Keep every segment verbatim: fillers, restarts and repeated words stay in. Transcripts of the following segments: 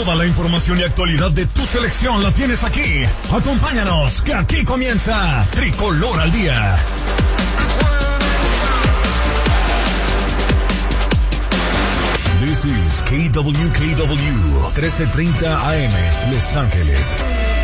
Toda la información y actualidad de tu selección la tienes aquí. Acompáñanos, que aquí comienza Tricolor al Día. This is K W K W trece treinta A M, Los Ángeles.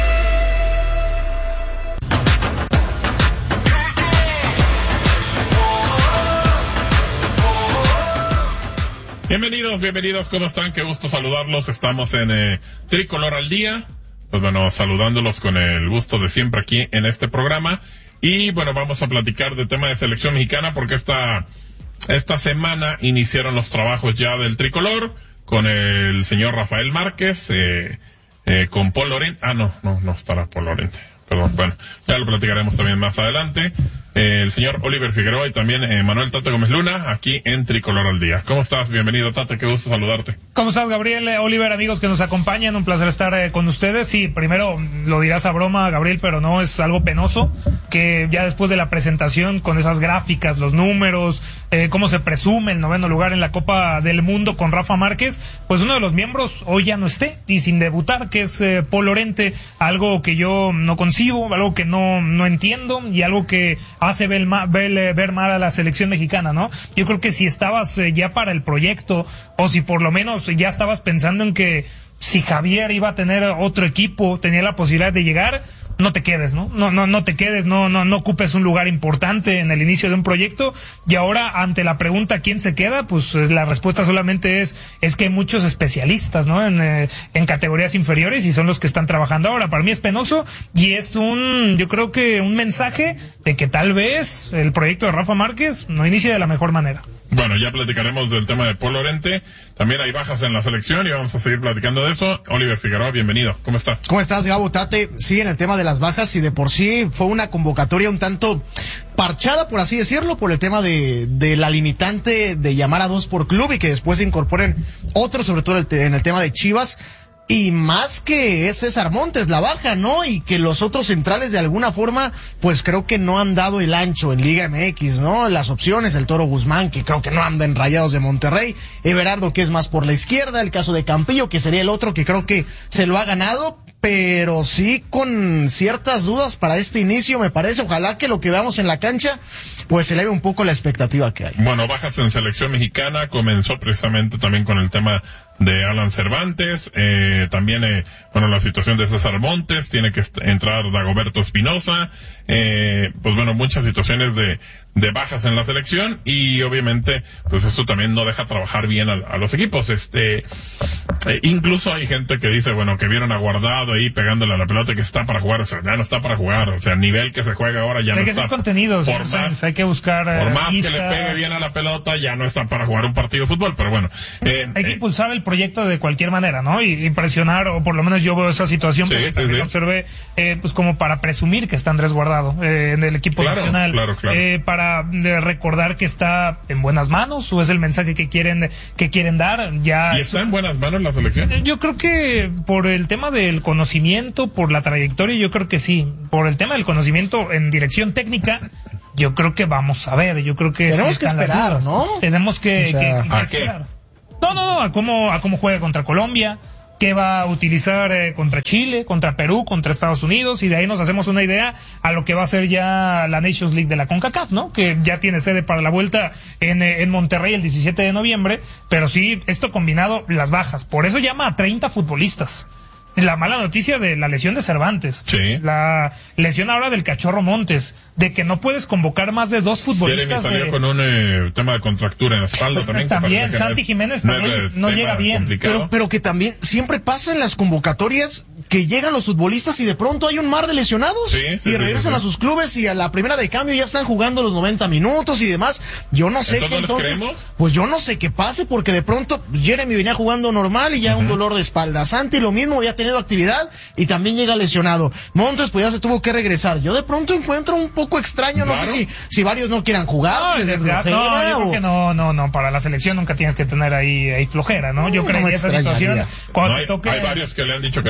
Bienvenidos, bienvenidos, ¿cómo están? Qué gusto saludarlos. Estamos en eh, Tricolor al Día. Pues bueno, saludándolos con el gusto de siempre aquí en este programa. Y bueno, vamos a platicar de tema de selección mexicana porque esta, esta semana iniciaron los trabajos ya del Tricolor con el señor Rafael Márquez, eh, eh, con Paul Lorente. Ah, no, no, no estará Paul Lorente. Perdón, bueno, ya lo platicaremos también más adelante. Eh, el señor Oliver Figueroa y también eh, Manuel Tate Gómez Luna, aquí en Tricolor al Día. ¿Cómo estás? Bienvenido, Tate, qué gusto saludarte. ¿Cómo estás, Gabriel? Eh, Oliver, amigos que nos acompañan, un placer estar eh, con ustedes. Sí, primero, lo dirás a broma, Gabriel, pero no, es algo penoso que ya después de la presentación, con esas gráficas, los números, eh, cómo se presume el noveno lugar en la Copa del Mundo con Rafa Márquez, pues uno de los miembros hoy ya no esté, y sin debutar, que es eh, Paul Lorente, algo que yo no concibo, algo que no, no entiendo, y algo que hace ver, ver, ver mal a la selección mexicana, ¿no? Yo creo que si estabas eh, ya para el proyecto, o si por lo menos ya estabas pensando en que si Javier iba a tener otro equipo, tenía la posibilidad de llegar, no te quedes, ¿no? No, no, no te quedes, no, no, no ocupes un lugar importante en el inicio de un proyecto. Y ahora, ante la pregunta ¿quién se queda? Pues la respuesta solamente es, es que hay muchos especialistas, ¿no? En, eh, en categorías inferiores, y son los que están trabajando ahora. Para mí es penoso, y es un, yo creo que un mensaje de que tal vez el proyecto de Rafa Márquez no inicie de la mejor manera. Bueno, ya platicaremos del tema de Paul Lorente. También hay bajas en la selección y vamos a seguir platicando de eso. Oliver Figueroa, bienvenido. ¿Cómo estás? ¿Cómo estás, Gabo? Tate, sí, en el tema de las bajas, y de por sí fue una convocatoria un tanto parchada, por así decirlo, por el tema de, de la limitante de llamar a dos por club y que después se incorporen otros, sobre todo en el tema de Chivas. Y más que es César Montes la baja, ¿no? Y que los otros centrales de alguna forma, pues creo que no han dado el ancho en Liga M X, ¿no? Las opciones, el Toro Guzmán, que creo que no anda en Rayados de Monterrey, Everardo, que es más por la izquierda, el caso de Campillo, que sería el otro que creo que se lo ha ganado, pero sí con ciertas dudas para este inicio, me parece. Ojalá que lo que veamos en la cancha, pues se eleve un poco la expectativa que hay. Bueno, bajas en selección mexicana, comenzó precisamente también con el tema de Alan Cervantes, eh, también, eh, bueno, la situación de César Montes, tiene que entrar Dagoberto Espinosa, eh, pues bueno, muchas situaciones de, de bajas en la selección, y obviamente, pues esto también no deja trabajar bien a, a los equipos. Este, eh, incluso hay gente que dice, bueno, que vieron a Guardado ahí pegándole a la pelota, que está para jugar, o sea, ya no está para jugar, o sea, el nivel que se juega ahora ya hay no que está. Hay contenidos, por más, hay que buscar, por eh, más vista. que le pegue bien a la pelota, ya no está para jugar un partido de fútbol, pero bueno. Eh, hay que eh, impulsar el proyecto de cualquier manera, ¿no? Y, y presionar, o por lo menos yo veo esa situación, sí, porque sí, también sí. observé, eh, pues como para presumir que está Andrés Guardado eh, en el equipo claro, nacional, claro, claro. Eh, para eh, recordar que está en buenas manos, o es el mensaje que quieren que quieren dar. Ya ¿Y está en buenas manos la selección? Yo creo que por el tema del conocimiento, por la trayectoria, yo creo que sí. Por el tema del conocimiento en dirección técnica, yo creo que vamos a ver. Yo creo que tenemos sí que esperar, ¿no? Tenemos que, o sea, que, que ¿a esperar. No, no, no, a cómo, a cómo juega contra Colombia, qué va a utilizar eh, contra Chile, contra Perú, contra Estados Unidos, y de ahí nos hacemos una idea a lo que va a ser ya la Nations League de la CONCACAF, ¿no? Que ya tiene sede para la vuelta en, eh, en Monterrey el diecisiete de noviembre, pero sí, esto combinado, las bajas. Por eso llama a treinta futbolistas. La mala noticia de la lesión de Cervantes, sí. La lesión ahora del Cachorro Montes, de que no puedes convocar más de dos futbolistas. Jeremy salió de... con un eh, tema de contractura en la espalda también. También, Santi no es, Jiménez no, también no llega bien. Pero, pero que también siempre pasa en las convocatorias que llegan los futbolistas y de pronto hay un mar de lesionados, sí, sí, y regresan sí, sí, sí. a sus clubes, y a la primera de cambio ya están jugando los noventa minutos y demás. Yo no sé ¿Entonces qué no les entonces, creemos? pues yo no sé qué pase, porque de pronto Jeremy venía jugando normal y ya uh-huh. un dolor de espalda. Santi lo mismo, había tenido actividad y también llega lesionado. Montes pues ya se tuvo que regresar. Yo de pronto encuentro un poco extraño, claro. no sé si, si varios no quieran jugar, no, si les es flojera, no, yo o... creo que no, no, no, para la selección nunca tienes que tener ahí, ahí flojera, ¿no? Yo no, creo no que esa situación, no, cuando hay, te toque... hay varios que le han dicho que no, no a la selección.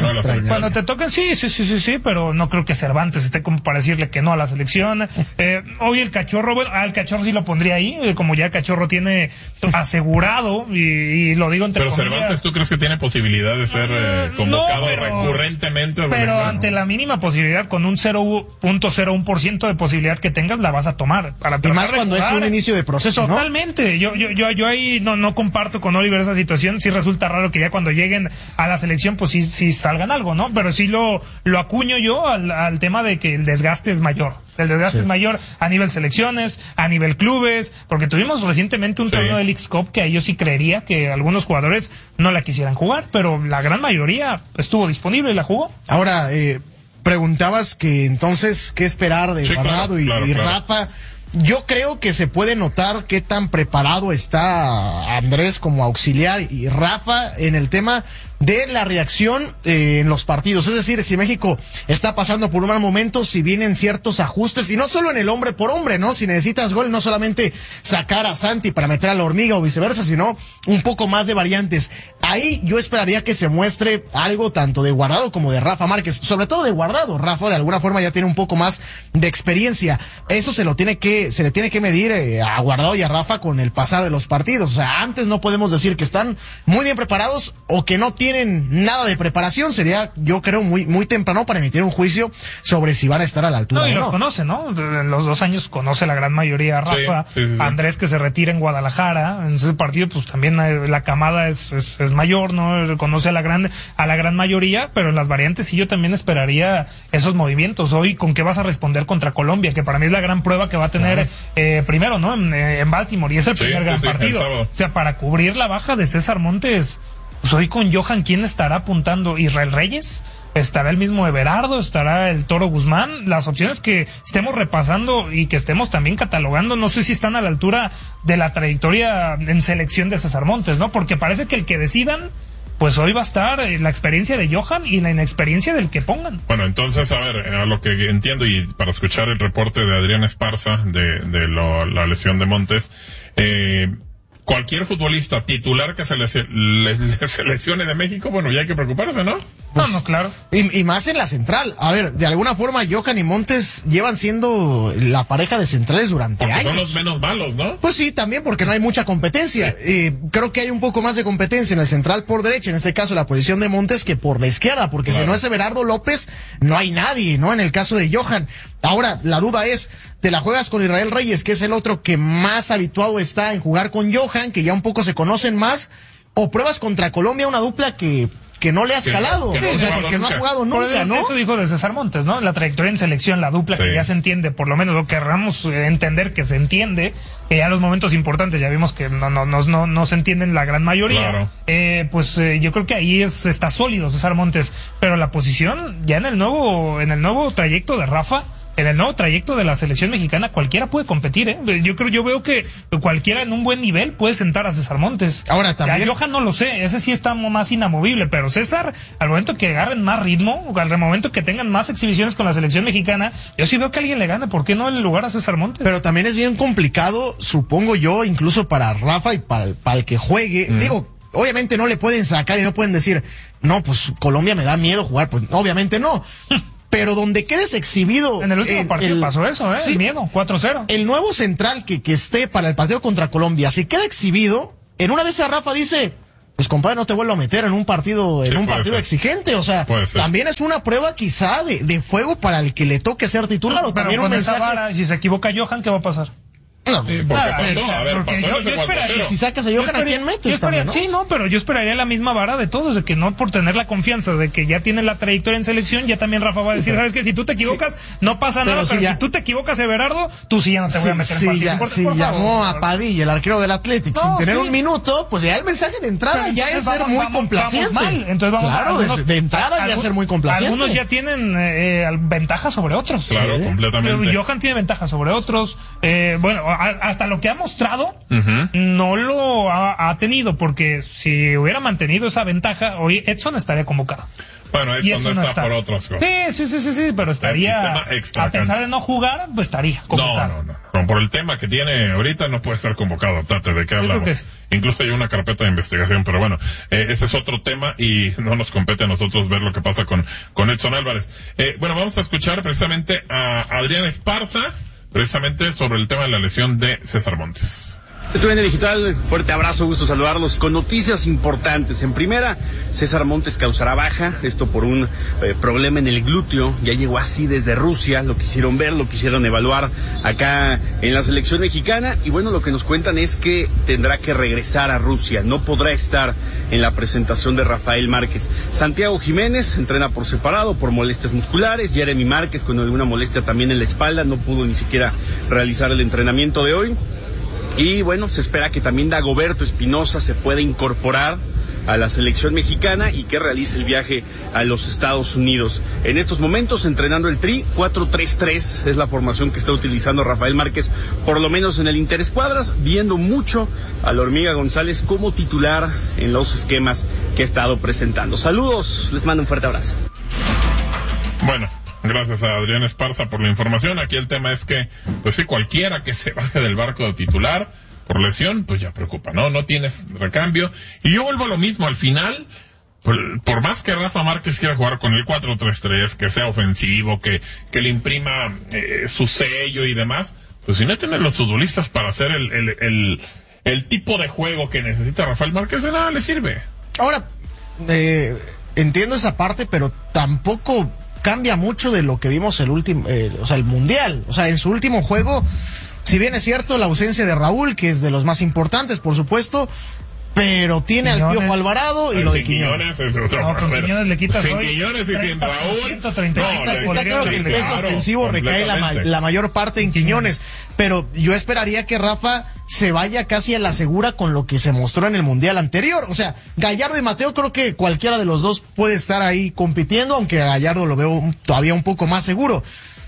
Cuando te toquen, sí, sí, sí, sí, sí, pero no creo que Cervantes esté como para decirle que no a la selección. Eh, hoy el Cachorro, bueno, al Cachorro sí lo pondría ahí, eh, como ya el Cachorro tiene asegurado, y, y lo digo entre Pero comillas. Cervantes, ¿tú crees que tiene posibilidad de ser eh, convocado no, pero, recurrentemente? Pero ante la mínima posibilidad, con un cero punto cero uno por ciento de posibilidad que tengas, la vas a tomar. Para y más cuando es un inicio de proceso, ¿no? Totalmente. Yo, yo, yo, yo ahí no, no comparto con Oliver esa situación. Sí resulta raro que ya cuando lleguen a la selección, pues sí, sí salgan algo, ¿no? Pero sí lo, lo acuño yo al, al tema de que el desgaste es mayor. El desgaste sí. es mayor a nivel selecciones, a nivel clubes, porque tuvimos recientemente un sí. torneo del X-Cup que yo sí creería que algunos jugadores no la quisieran jugar, pero la gran mayoría estuvo disponible y la jugó. Ahora, eh, preguntabas que entonces, ¿qué esperar de sí, Guardado claro, y, claro, y claro. Rafa? Yo creo que se puede notar qué tan preparado está Andrés como auxiliar y Rafa en el tema de la reacción eh, en los partidos. Es decir, si México está pasando por un mal momento, si vienen ciertos ajustes, y no solo en el hombre por hombre, ¿no? Si necesitas gol, no solamente sacar a Santi para meter a la hormiga o viceversa, sino un poco más de variantes. Ahí yo esperaría que se muestre algo tanto de Guardado como de Rafa Márquez, sobre todo de Guardado. Rafa de alguna forma ya tiene un poco más de experiencia. Eso se lo tiene que, se le tiene que medir eh, a Guardado y a Rafa con el pasar de los partidos. O sea, antes no podemos decir que están muy bien preparados o que no tienen tienen nada de preparación. Sería, yo creo, muy muy temprano para emitir un juicio sobre si van a estar a la altura. No, y o los no. conoce, ¿no? En los dos años conoce la gran mayoría. Rafa, sí, sí, sí. Andrés, que se retira en Guadalajara, en ese partido pues también la camada es, es, es mayor, ¿no? Conoce a la gran a la gran mayoría, pero en las variantes sí yo también esperaría esos movimientos. Hoy, ¿con qué vas a responder contra Colombia? Que para mí es la gran prueba que va a tener eh, primero, ¿no? En, en Baltimore, y es el sí, primer gran sí, partido. O sea, para cubrir la baja de César Montes, pues hoy con Johan, ¿quién estará apuntando? ¿Israel Reyes? ¿Estará el mismo Everardo? ¿Estará el Toro Guzmán? Las opciones que estemos repasando y que estemos también catalogando, no sé si están a la altura de la trayectoria en selección de César Montes, ¿no? Porque parece que el que decidan, pues hoy va a estar la experiencia de Johan y la inexperiencia del que pongan. Bueno, entonces, a ver, a lo que entiendo y para escuchar el reporte de Adrián Esparza de, de lo, la lesión de Montes, eh... cualquier futbolista titular que se le, le, le seleccione de México, bueno, ya hay que preocuparse, ¿no? Pues, no, no, claro. Y, y más en la central. A ver, de alguna forma, Johan y Montes llevan siendo la pareja de centrales durante porque años. Son los menos malos, ¿no? Pues sí, también porque no hay mucha competencia. Sí. Eh, creo que hay un poco más de competencia en el central por derecha, en este caso la posición de Montes, que por la izquierda, porque claro. si no es Everardo López, no hay nadie, ¿no? En el caso de Johan. Ahora, la duda es, ¿te la juegas con Israel Reyes, que es el otro que más habituado está en jugar con Johan, que ya un poco se conocen más, o pruebas contra Colombia una dupla que que no le ha escalado, que no, que no o sea, porque no ha jugado nunca, ¿no? Eso dijo de César Montes, ¿no? La trayectoria en selección, la dupla sí. que ya se entiende, por lo menos lo querramos entender que se entiende, que ya los momentos importantes ya vimos que no no no no, no se entienden la gran mayoría. Claro. Eh, pues eh, yo creo que ahí es está sólido César Montes, pero la posición ya en el nuevo en el nuevo trayecto de Rafa, en el nuevo trayecto de la selección mexicana, cualquiera puede competir, ¿eh? Yo creo, yo veo que cualquiera en un buen nivel puede sentar a César Montes. Ahora también. A Johan no lo sé, ese sí está más inamovible, pero César, al momento que agarren más ritmo, al momento que tengan más exhibiciones con la selección mexicana, yo sí veo que alguien le gane, ¿por qué no en lugar a César Montes? Pero también es bien complicado, supongo yo, incluso para Rafa y para, para el que juegue, mm. digo, obviamente no le pueden sacar y no pueden decir, no, pues Colombia me da miedo jugar, pues obviamente no. Pero donde quedes exhibido... En el último el, partido el, pasó eso, ¿eh? Sí, el miedo, cuatro cero. El nuevo central que, que esté para el partido contra Colombia, si queda exhibido, en una vez a Rafa dice, pues compadre, no te vuelvo a meter en un partido, en sí, un partido ser. exigente. O sea, también es una prueba quizá de, de fuego para el que le toque ser titular. O pero también con un esa mensaje... vara, si se equivoca Johan, ¿qué va a pasar? No, sí, porque nada, pasó, eh, a ver, porque pasó yo, yo esperaría, si sacas a Johan, ¿a quién metes también, no? Sí, no, pero yo esperaría la misma vara de todos, de que no por tener la confianza de que ya tiene la trayectoria en selección, ya también Rafa va a decir, ¿sabes qué? Si tú te equivocas, sí. no pasa pero nada, si pero ya... si tú te equivocas, Everardo, tú sí ya no te sí, voy a meter sí, en partido. Ya, por, si por llamó favor. a Padilla, el arquero del Athletic, no, sin tener sí. un minuto, pues ya el mensaje de entrada pero ya es vamos, ser muy vamos, complaciente. Vamos mal. Entonces vamos claro, algunos, de, de entrada ya ser muy complaciente. Algunos ya tienen eh, ventaja sobre otros. Claro, sí. completamente. Johan tiene ventaja sobre otros. Eh, bueno, hasta lo que ha mostrado, Uh-huh. no lo ha, ha tenido, porque si hubiera mantenido esa ventaja, hoy Edson estaría convocado. Bueno, Y Edson no está, por otras cosas. Sí, sí, sí, sí, sí, pero estaría, El tema extra a pesar cancha. de no jugar, pues estaría No, convocado. no, no, no. Por el tema que tiene ahorita no puede ser convocado, Tate, ¿de qué hablamos? creo que sí. Incluso hay una carpeta de investigación, pero bueno, eh, ese es otro tema y no nos compete a nosotros ver lo que pasa con, con Edson Álvarez. Eh, bueno, vamos a escuchar precisamente a Adrián Esparza, precisamente sobre el tema de la lesión de César Montes. Tu N Digital, fuerte abrazo, gusto saludarlos con noticias importantes. En primera, César Montes causará baja, esto por un eh, problema en el glúteo, ya llegó así desde Rusia, lo quisieron ver, lo quisieron evaluar acá en la selección mexicana y bueno, lo que nos cuentan es que tendrá que regresar a Rusia, no podrá estar en la presentación de Rafael Márquez. Santiago Jiménez entrena por separado por molestias musculares, Jeremy Márquez con alguna molestia también en la espalda, no pudo ni siquiera realizar el entrenamiento de hoy. Y bueno, se espera que también Dagoberto Espinosa se pueda incorporar a la selección mexicana y que realice el viaje a los Estados Unidos. En estos momentos entrenando el Tri, cuatro tres tres es la formación que está utilizando Rafael Márquez, por lo menos en el Interescuadras, viendo mucho a la Hormiga González como titular en los esquemas que ha estado presentando. Saludos, les mando un fuerte abrazo. Bueno, gracias a Adrián Esparza por la información. Aquí el tema es que, pues sí, cualquiera que se baje del barco de titular por lesión, pues ya preocupa, ¿no? No tienes recambio. Y yo vuelvo a lo mismo, al final, por, por más que Rafa Márquez quiera jugar con el cuatro tres tres, que sea ofensivo, que, que le imprima eh, su sello y demás, pues si no tienes los futbolistas para hacer el, el, el, el tipo de juego que necesita Rafael Márquez, de nada le sirve. Ahora, eh, entiendo esa parte, pero tampoco cambia mucho de lo que vimos el último, eh, o sea, el mundial. O sea, en su último juego, si bien es cierto la ausencia de Raúl, que es de los más importantes, por supuesto, pero tiene Quiñones. al Piojo Alvarado y Pero lo de sin Quiñones. Quiñones es otro No, con problema. Quiñones le quitas Sin hoy Quiñones y sin Raúl. ciento treinta y cinco no, Está, le- está claro que el peso claro, ofensivo recae la, ma- completamente. la mayor parte en Quiñones, pero yo esperaría que Rafa se vaya casi a la segura con lo que se mostró en el mundial anterior. O sea, Gallardo y Mateo, creo que cualquiera de los dos puede estar ahí compitiendo, aunque a Gallardo lo veo un- todavía un poco más seguro.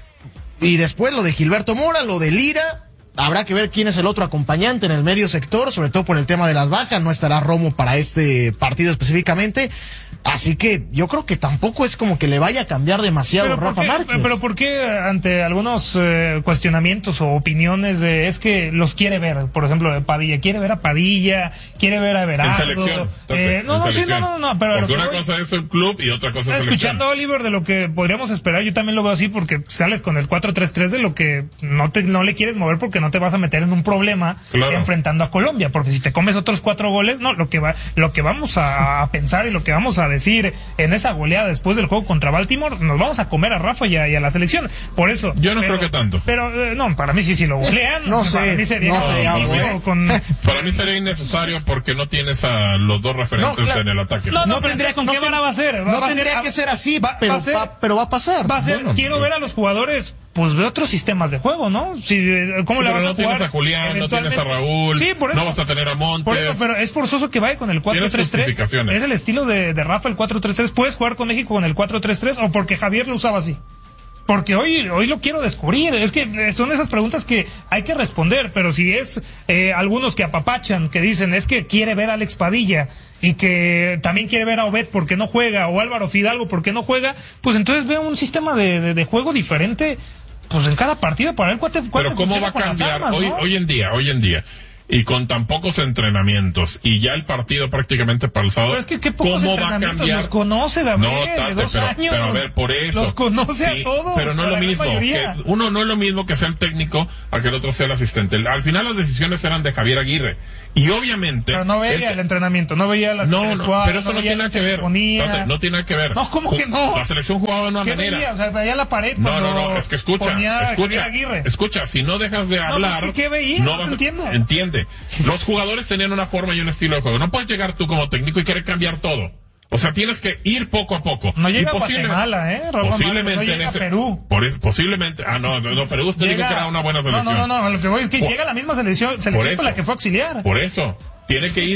Y después lo de Gilberto Mora, lo de Lira. Habrá que ver quién es el otro acompañante en el medio sector, sobre todo por el tema de las bajas. No estará Romo para este partido específicamente. Así que yo creo que tampoco es como que le vaya a cambiar demasiado Pero ¿por Rafa qué- Márquez. Pero ¿por qué ante algunos eh, cuestionamientos o opiniones de es que los quiere ver? Por ejemplo, de Padilla. Quiere ver a Padilla, quiere ver a En Everardo. selección. Tope, Eh, no, en no, sí, selección. no, no, no, pero... Porque lo que una voy- cosa es el club y otra cosa es selección. Escuchando a Oliver de lo que podríamos esperar, yo también lo veo así porque sales con el cuatro tres tres de lo que no te no le quieres mover porque no te vas a meter en un problema Claro. enfrentando a Colombia, porque si te comes otros cuatro goles, no, lo que va lo que vamos a, a pensar y lo que vamos a decir en esa goleada después del juego contra Baltimore, nos vamos a comer a Rafa y a, y a la selección. Por eso. Yo no pero- creo que tanto. Pero eh, no, para mí sí, si lo golean, No para sé, mí sería no como sé, inicio Abu, ¿eh? con Para mí sería innecesario porque no tienes a los dos referentes No, claro. en el ataque. No, no, No pero tendría- entonces, ¿con no qué ten- vara va a ser? Va- no va a ser- tendría a- que ser así, va- pero va a ser- va- pero va a pasar. Va a ser, Bueno, quiero pues- ver a los jugadores, pues de otros sistemas de juego, ¿no? Si, eh, ¿Cómo Sí, le pero vas no a jugar? tienes a Julián, no tienes a eventualmente? Raúl, Sí, por eso. no vas a tener a Montes. Por eso, pero es forzoso que vaya con el cuatro tres tres. justificaciones. Es el estilo de, de Rafa el cuatro tres tres. Puedes jugar con México con el cuatro tres tres o porque Javier lo usaba así. Porque hoy, hoy lo quiero descubrir. Es que eh, son esas preguntas que hay que responder. Pero si es eh, algunos que apapachan, que dicen es que quiere ver a Alex Padilla y que también quiere ver a Obed porque no juega, o Álvaro Fidalgo porque no juega, pues entonces veo un sistema de, de, de juego diferente, pues en cada partido para ver cuál te, cuál Pero te cómo funciona va a con las cambiar armas, hoy, ¿no? hoy en día, hoy en día. Y con tan pocos entrenamientos y ya el partido prácticamente pausado. Pero es que qué pocos ¿cómo va a entrenamientos cambiar? los conoce, Gabriel, No, de Tate, dos pero, años. pero a ver, por eso. Los conoce Sí, a todos. Pero no a es lo la gran mismo. mayoría. Que uno no es lo mismo que sea el técnico a que el otro sea el asistente. Al final las decisiones eran de Javier Aguirre. Y obviamente. Pero no veía el- el entrenamiento, no veía las No, no, escuadras, pero eso no, veía tiene nada lo que se ver. ponía. Tate, no tiene nada que ver. No, ¿cómo que no? La selección jugaba de una ¿Qué manera. veía? O sea, veía la pared No, cuando no, no, es que escucha, ponía a escucha, Javier Aguirre. escucha, si no dejas de hablar, pues, ¿qué veía? No vas te entiendo. entiende. Los jugadores tenían una forma y un estilo de juego. No puedes llegar tú como técnico y querer cambiar todo. O sea, tienes que ir poco a poco. No llega Y a Guatemala, ¿eh? Rafa Posiblemente Márquez, no en llega a ese, Perú. Por eso, posiblemente, ah, no, no, no, Perú usted dijo que era una buena selección. No, no, no, no, lo que voy es que Por- llega a la misma selección, Por selección eso. con la que fue auxiliar. Por eso, tiene que ir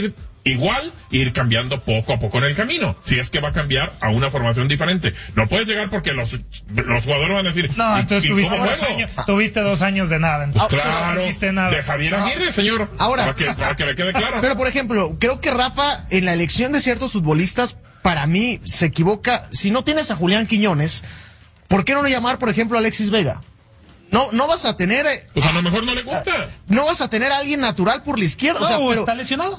igual ir cambiando poco a poco en el camino, si es que va a cambiar a una formación diferente. No puedes llegar porque los, los jugadores van a decir, no, entonces tuviste dos, juego? años, tuviste dos años de nada. Entonces, pues claro, no hiciste nada. de Javier Aguirre, señor. Ahora, para que, para que le quede claro. Pero, por ejemplo, creo que Rafa, en la elección de ciertos futbolistas, para mí, se equivoca. Si no tienes a Julián Quiñones, ¿por qué no le llamar, por ejemplo, a Alexis Vega? No, no vas a tener... Pues a lo mejor no le gusta. No vas a tener a alguien natural por la izquierda. No, o sea, o pero... está lesionado.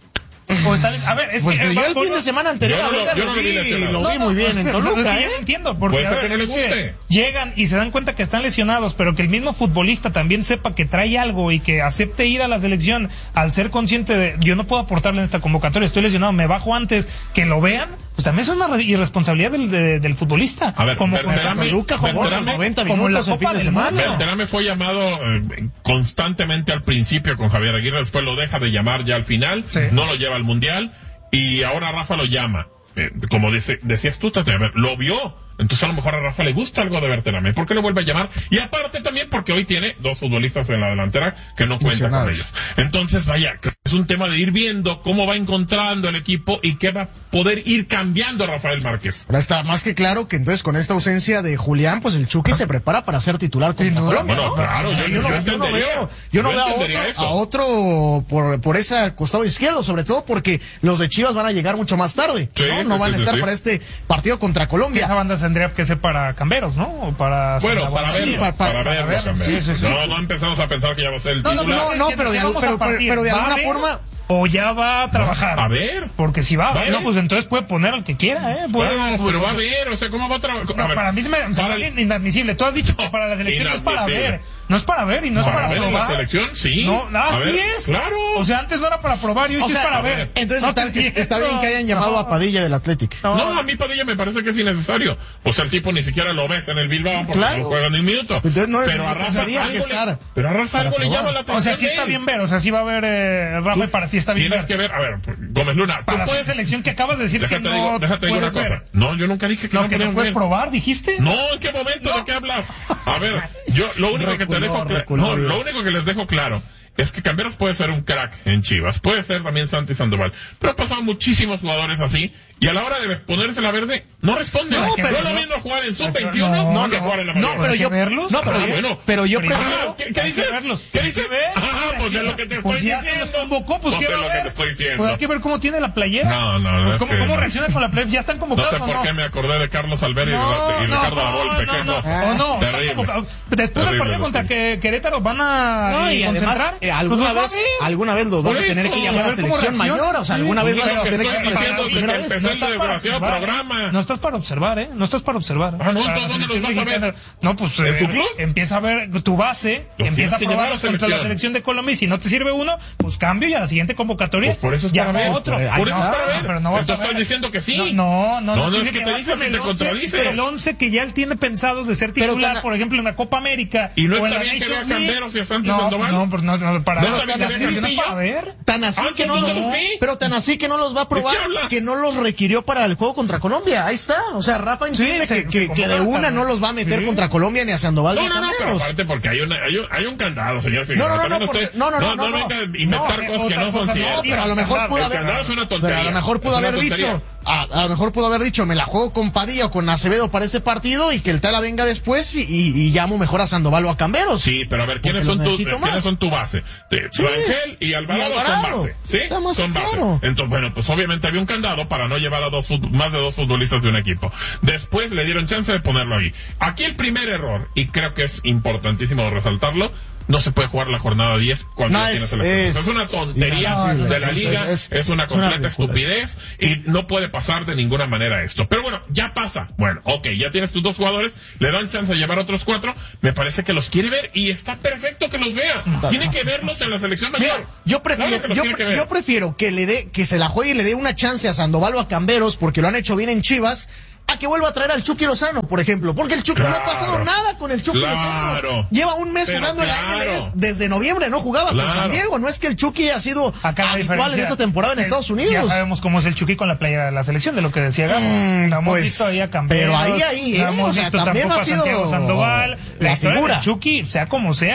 O está les... A ver, es pues que... yo el fin de semana anterior yo no, a Vega yo lo no vi, lo vi, lo no, vi no, muy bien es en que, Toluca. no, es que ¿eh? yo no entiendo, porque Puede a ser ver, que no le es que guste. llegan y se dan cuenta que están lesionados, pero que el mismo futbolista también sepa que trae algo y que acepte ir a la selección al ser consciente de, yo no puedo aportarle en esta convocatoria, estoy lesionado, me bajo antes, que lo vean, pues también es una irresponsabilidad del, de, del futbolista. A ver, como Berterame, Toluca jugó los Berterame, noventa como la minutos el Copa fin de del semana. Mundo. Berterame fue llamado eh, constantemente al principio con Javier Aguirre, después lo deja de llamar ya al final, Sí. no lo lleva al Mundial, y ahora Rafa lo llama. Eh, como dice, decías tú, Tate, a ver, lo vio. Entonces a lo mejor a Rafa le gusta algo de Berterame. ¿Por qué lo vuelve a llamar? Y aparte también porque hoy tiene dos futbolistas en la delantera que no cuentan con ellos. Entonces, vaya, es un tema de ir viendo cómo va encontrando el equipo y qué va a poder ir cambiando Rafael Márquez. Ahora está más que claro que entonces con esta ausencia de Julián, pues el Chucky se prepara para ser titular contra no, Colombia, bueno, ¿no? claro, O sea, yo- yo, yo no, yo no entendería. veo, yo no Yo veo a entendería otro, eso. a otro por, por ese costado izquierdo, sobre todo porque los de Chivas van a llegar mucho más tarde, Sí, ¿no? No sí, van a sí, estar sí. para este partido contra Esa Colombia. banda tendría que ser para Camberos, ¿no? O para Bueno, Sandoval. para Sí, verlo, para- para, para verlo verlo. también. Sí, sí, sí. No, no empezamos a pensar que ya va a ser el No, no, titular. no, no, pero de vamos pero- a partir. pero de ¿Va alguna a ver forma- o ya va a trabajar. A ver. Porque si va a Va a ver, ver. no, pues entonces puede poner al que quiera, ¿eh? Puede, Bueno, pero va a ver, o sea, ¿cómo va a trabajar? No, para mí se me, se me hace inadmisible. Tú has dicho que para la selección no es para inadmisible. ver. No es para ver y no es Para para, ver en la probar. selección, sí. No, A así ver, es. claro. O sea, antes no era para probar y hoy O sí sea, es para a ver, ver. Entonces No está, te entiendo. está bien que hayan llamado No. a Padilla del Athletic. No, a mí Padilla me parece que es innecesario. O sea, el tipo ni siquiera lo ves en el Bilbao porque Claro. no juega ni un minuto. Entonces no es- pero a no Rafa tendría algo que le- estar pero a Rafa algo le probar. llama la atención. O sea, sí de está él. bien ver. O sea, sí va a ver, eh, Rafa, y para ti está bien Tienes ver. que ver, a ver, Gómez Luna, tú Para la puedes... selección que acabas de decir Déjate, que digo, no déjate digo una puedes cosa. ver. No, yo nunca dije que No, no, que no podíamos puedes ver. probar, dijiste. No, ¿en qué momento? ¿De qué hablas? A ver, yo lo único que te Reculó, dejo claro, reculó, no, bien. lo único que les dejo claro es que Camberos puede ser un crack en Chivas, puede ser también Santi Sandoval, pero ha pasado muchísimos jugadores así y a la hora de ponerse la verde no responde. No, No, pero yo lo no. viendo jugar en sub Pero veintiuno no, no, no, que jugar en la No, mayor. pero Hay que yo, verlos. no, pero Ah, yo, bueno. pero yo Primero, prefiero, Ah, ¿qué, qué hay que dices? verlos. ¿Qué Hay dices? que ver. Ah, pues es lo que te Pues estoy ya se diciendo. los convocó, pues No ¿qué sé va a lo que ver? te estoy diciendo. Pues hay que ver cómo tiene la playera. No, no, Pues es ¿Cómo, que- cómo reacciona con la playera? ¿Ya están No convocados sé o por no? qué me acordé de Carlos Albert y, No, y no, Ricardo Lavolpe. no, ¿Qué no, cosa? o no, están Terrible. convocados. Después del Terrible partido lo contra que- que Querétaro van a no, y además, concentrar. eh, alguna Pues los va a vez, ver. alguna vez los vas a Por tener eso, que a llamar a ver cómo selección reacciona. mayor, o sea, Sí, alguna vez sí, vas a lo que tener estoy que diciendo presentar es primera que vez. empecé el estás para desgraciado observar, programa. ¿eh? No estás para observar, ¿eh? No estás para observar. Ah, no, Para la entonces, ¿dónde los selección vas a ver? mexicana. No, pues ¿En eh, tu club? empieza a ver tu base, Los empieza a tienes que llevar a probarlos la contra la selección. selección de Colombia y si no te sirve uno, pues cambio y a la siguiente convocatoria Pues por eso es llama para ver. otro. Por Por eso no, es para ver. pero no vas Entonces a ver. estoy diciendo que sí. No, no, no. No, no, es dice que te vas dices con y el te once, contradice. Pero el once que ya él tiene pensados de ser Pero titular, tan- por ejemplo, en la Copa América. ¿Y no o en está la bien que Nations vea League. Camberos y a Santi No, Sandoval? no, pues no, no, para ¿No no, está bien que así vea no es Carpillo? para ver. Tan así Ah, que no entonces los, sí. pero tan así que no los va a probar, ¿De qué habla? que no los requirió para el juego contra Colombia. Ahí está. O sea, Rafa entiende se- que, que, se que de convoca una también. no los va a meter Sí. contra Colombia ni a Sandoval ni No, a no, no, pero Camberos. aparte porque hay, una, hay, un, hay un candado, señor Figueroa. No, no, no, También no, porque- usted- no, no, no, no, no, venga a no. inventar No, cosas que otra no son cosa no, ciertas. pero a lo mejor pudo El haber, candado es una pero tontería. a lo mejor pudo Es una haber tontería. dicho, a, a lo mejor pudo haber dicho, me la juego con Padilla o con Acevedo para ese partido y que el Tala venga después y, y, y llamo mejor a Sandoval o a Camberos. Sí, pero a ver, ¿quiénes Porque son lo tu, necesito ¿quiénes más. son tu base? Te- Sí. Rangel y Alvarado, Y Alvarado. son base. ¿Sí? Está más Son que base. claro. Entonces, bueno, pues obviamente había un candado para no llevar a dos fut- más de dos futbolistas de un equipo. Después le dieron chance de ponerlo ahí. Aquí el primer error, y creo que es importantísimo resaltarlo, no se puede jugar la jornada diez cuando No, ya tienes es- selección. es Es una tontería inadmisible. de la Es- liga, es- es, una es una completa ridícula. estupidez y no puede pasar de ninguna manera esto. Pero bueno, ya pasa. Bueno, ok, ya tienes tus dos jugadores, le dan chance de llevar a otros cuatro, me parece que los quiere ver y está perfecto que los vea. Tiene que verlos en la selección mayor. Mira, yo prefiero, Claro que los yo, tiene que pre- ver. yo prefiero que le dé, que se la juegue y le dé una chance a Sandoval o a Camberos porque lo han hecho bien en Chivas, a que vuelva a traer al Chucky Lozano, por ejemplo, porque el Chucky no ha pasado Claro. nada con el Chucky Claro. Lozano. Lleva un mes Pero jugando en la claro. M L S, desde noviembre no jugaba Claro. con San Diego, no es que el Chucky ha sido Acá la habitual en diferencia esta temporada en es- Estados Ya Unidos. sabemos cómo es el Chucky con la playera de la selección, de lo que decía Gabo. Mm, Lo hemos pues, visto ahí a Camberos. pero ahí, ahí, no ¿eh? hemos O sea, visto también tampoco ha a sido Santiago Sandoval. la La historia figura. del Chucky, sea como sea,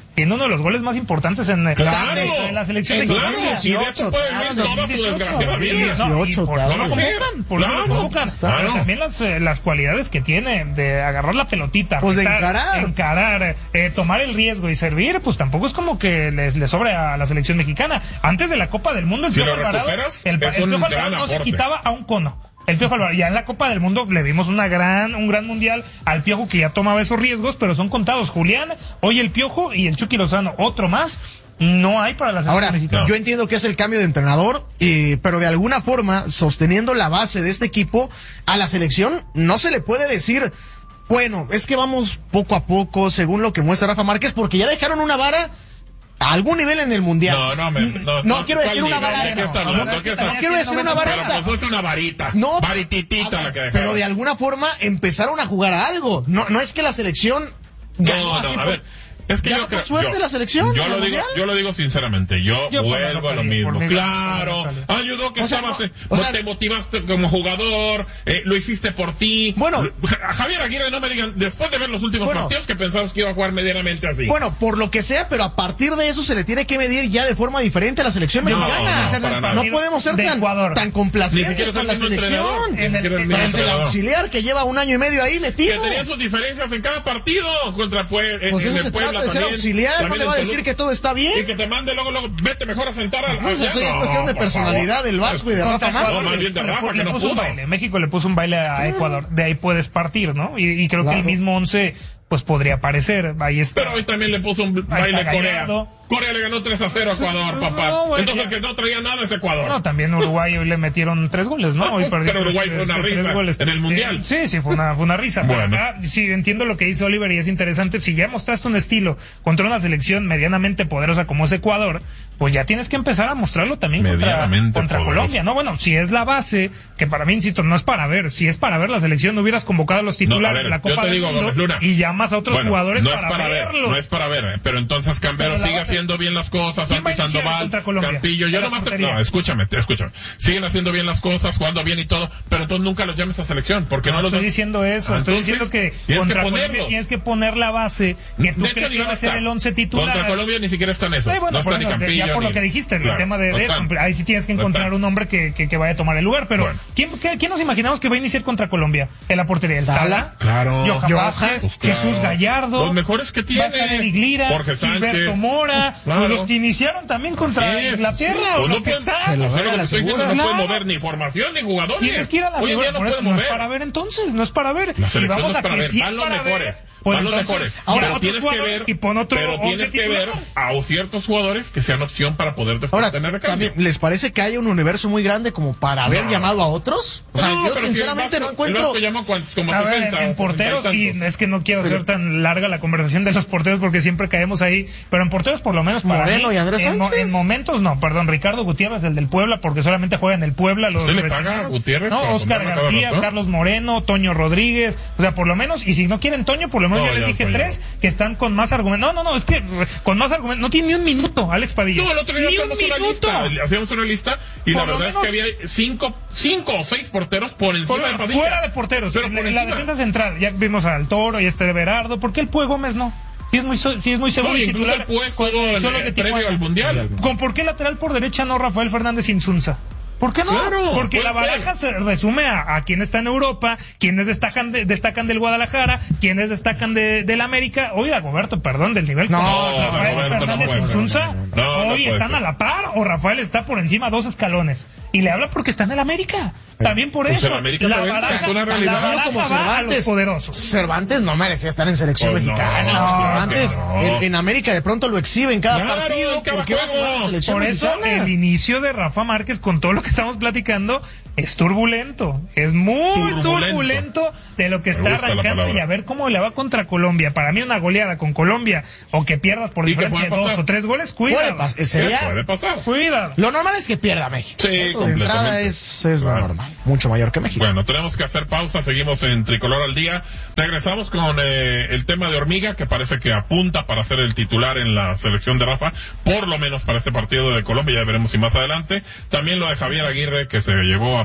tiene uno de los goles más importantes en, Claro, en la selección claro, mexicana. y de hecho puede vivir toda su desgraciada vida. No, y por eso lo convocan, por eso lo convocan. Claro. Pero también las, eh, las cualidades que tiene de agarrar la pelotita, Pues de estar- encarar. encarar, eh, tomar el riesgo y servir, pues tampoco es como que les, les sobre a la selección mexicana. Antes de la Copa del Mundo, el Si Piojo lo Alvarado, recuperas, el, es el un Piojo gran Alvarado no se aporte. quitaba a un cono. El Piojo Alvarado, ya en la Copa del Mundo le vimos una gran, un gran mundial al Piojo que ya tomaba esos riesgos, pero son contados. Julián, hoy el Piojo y el Chucky Lozano, otro más, no hay para la selección Ahora, mexicana. yo entiendo que es el cambio de entrenador, eh, pero de alguna forma, sosteniendo la base de este equipo, a la selección no se le puede decir, bueno, es que vamos poco a poco, según lo que muestra Rafa Márquez, porque ya dejaron una vara a algún nivel en el mundial. No, no, me, no, No quiero ¿cuál decir una nivel? vara. ¿De qué está No, hablando? no, ¿Qué está- no quiero decir una Pero varita. pues es una varita. No, Varititita la que dejaron. pero de alguna forma empezaron a jugar a algo. No, no es que la selección ganó No, así no, a por- ver. Es que ¿Ya yo con creo. suerte yo, la selección Yo en lo el digo, mundial? yo lo digo sinceramente. Yo, Yo por vuelvo la a lo localidad, mismo. por mi- Claro. por la Ayudó que O sea, estabas, no, eh, o sea, te motivaste como jugador, eh, lo hiciste por ti. Bueno. A Javier Aguirre no me digan, después de ver los últimos Bueno. partidos, que pensabas que iba a jugar medianamente así. Bueno, por lo que sea, pero a partir de eso se le tiene que medir ya de forma diferente a la selección No, mexicana. no, para nada. No podemos ser De tan, Ecuador. tan Ni complacientes siquiera con la es el mismo selección. entrenador. Ni En el- siquiera es el en mismo el Es el entrenador. auxiliar que lleva un año y medio ahí Que metido. tenían sus diferencias en cada partido contra Puebla. Pues en eso el se Puebla trata de ser también, auxiliar, no también le en va a Toluca. decir que todo está Y bien. que te mande luego, luego, vete mejor a sentar al. Pues eso ya es No, cuestión de por personalidad favor. del Vasco y de Contra Rafa Ecuador, No, más Márquez. bien de le Rafa, pu- que le no puso un pudo. baile. México le puso un baile a Ecuador. De ahí puedes partir, ¿no? Y, y creo que Claro. el mismo once, pues podría aparecer. Ahí está. Pero hoy también le puso un Ahí baile está a Corea. Gallardo. Corea le ganó tres a cero a Ecuador, No, papá. no, güey, Entonces ya. el que no traía nada es Ecuador. No, también Uruguay hoy le metieron tres goles, ¿no? Hoy perdió Pero Uruguay tres- fue una tres risa goles. en el Mundial. Eh, sí, sí, fue una, fue una risa. Pero Bueno. acá, sí, entiendo lo que dice Oliver y es interesante. Si ya mostraste un estilo contra una selección medianamente poderosa como es Ecuador, pues ya tienes que empezar a mostrarlo también contra, Medianamente contra poderosa. Colombia, ¿no? Bueno, si es la base, que para mí, insisto, no es para ver. Si es para ver la selección, no hubieras convocado a los titulares No, a ver, de la yo Copa te del digo, Mundo Gómez Luna. y llamas a otros Bueno, jugadores no para, es para ver, verlos. no es para ver, eh, pero entonces Cambero Pero la sigue base- haciendo bien las cosas, ¿Quién va a Santi iniciar Sandoval, contra Colombia? Campillo, yo En la no más portería. no, escúchame, te- escúchame. Siguen haciendo bien las cosas, jugando bien y todo, pero entonces nunca los llames a selección, porque no, No los estoy das- diciendo eso, Ah, estoy entonces, diciendo que tienes contra que Colombia ponerlos. tienes que poner la base que tú De hecho, crees ni que van va a ser estar. el once titular. Contra Colombia ni siquiera están esos. Sí, bueno, no por está ni eso, de- Campillo. ya por ni- lo que dijiste, el Claro, tema de no Edson, están. ahí sí tienes que No encontrar están. un hombre que, que, que vaya a tomar el lugar. Pero, Bueno. ¿quién, qué- ¿quién nos imaginamos que va a iniciar contra Colombia? En la portería, el Tala. Tala, Claro. Johan Johan, Vázquez, pues claro. Jesús Gallardo, Los mejores que tiene. va a estar Eric Lira, Jorge Sánchez. Gilberto Mora, Claro. pues los que iniciaron también contra Así es, Inglaterra, sí. o Pues los no que pueden- están. Se lo O sea, ven lo a que la estoy diciendo, segura. no pueden Claro. mover ni formación ni jugadores. Tienes que ir a la Hoy en día segura, no por eso pueden no es mover. para ver entonces, no es para ver. La Si selección vamos no es a para que ver, sí van es los para mejores, ver, pues van los entonces, mejores. llama Ahora a otros tienes que jugadores ver, y pon otro pero once tienes que ver titular. a ciertos jugadores que sean opción para poder después Ahora, tener recambio. también, ¿les parece que haya un universo muy grande como para haber No. llamado a otros? O sea, No, yo pero si sinceramente el no Vasco- encuentro... El Vasco llamó cuántos, como A ver, en, sesenta, en porteros, sesenta y tantos. es que no quiero hacer tan larga la conversación de los porteros porque siempre caemos ahí, pero en porteros por lo menos para Moreno mí, y Andrés en, mo- Sánchez. en momentos no, perdón, Ricardo Gutiérrez, el del Puebla, porque solamente juega en el Puebla. Los ¿Usted le paga resignados. a Gutiérrez No, para Oscar ponerlo a cada García, rato? Carlos Moreno, Toño Rodríguez, o sea, por lo menos, y si no quieren Toño, por lo menos No, yo les ya, dije Toño. tres que están con más argumentos. No, no, no, es que eh, con más argumentos, no tiene ni un minuto, Alex Padilla. No, el otro día ni un hacíamos una minuto. lista, hacíamos una lista y Por la lo verdad menos- es que había cinco, cinco o seis porteros por encima Por- de Padilla. fuera de porteros, Pero en, por en la encima. defensa central, ya vimos al Toro y este Berardo, ¿por qué el Pue Gómez no? Sí es muy, so- sí es muy seguro No, y incluso titular. el Pue con jugó en- Cholos de eh, previo Tijuana. al Mundial. ¿Con por qué lateral por derecha no Rafael Fernández Insunza? ¿Por qué no? Claro, Porque puede la baraja se resume a, a quienes están en Europa, quienes destacan de, destacan del Guadalajara, quienes destacan de, del América. Oye, Dagoberto, perdón, del nivel No, como no, Rafael Dagoberto no Fernández puede ser. Insunza. No, no, no Hoy puede están ser. a la par o Rafael está por encima dos escalones. Y le habla porque está en el América. También por Pues eso. el América la también baraja, es una la realidad. baraja como va a los Cervantes. poderosos. Cervantes no merecía estar en selección Pues no, mexicana. no, Cervantes no. en, en América de pronto lo exhibe en cada Claro, partido en cada porque va a juego. jugar en la selección Por eso mexicana. el inicio de Rafa Márquez con todo lo que estamos platicando es turbulento, es muy Turbulento. turbulento de lo que Me está gusta la arrancando palabra. y a ver cómo le va contra Colombia. Para mí una goleada con Colombia o que pierdas por ¿Y qué diferencia de puede dos pasar? o tres goles, Puede cuidado. pas- ¿Qué sería- puede pasar? Cuidado. Lo normal es que pierda México. Sí, Eso de entrada completamente. es, es lo Claro. normal. Mucho mayor que México. Bueno, tenemos que hacer pausa, seguimos en Tricolor al Día. Regresamos con eh, el tema de Hormiga, que parece que apunta para ser el titular en la selección de Rafa, por lo menos para este partido de Colombia, ya veremos si más adelante. También lo de Javier Aguirre, que se llevó a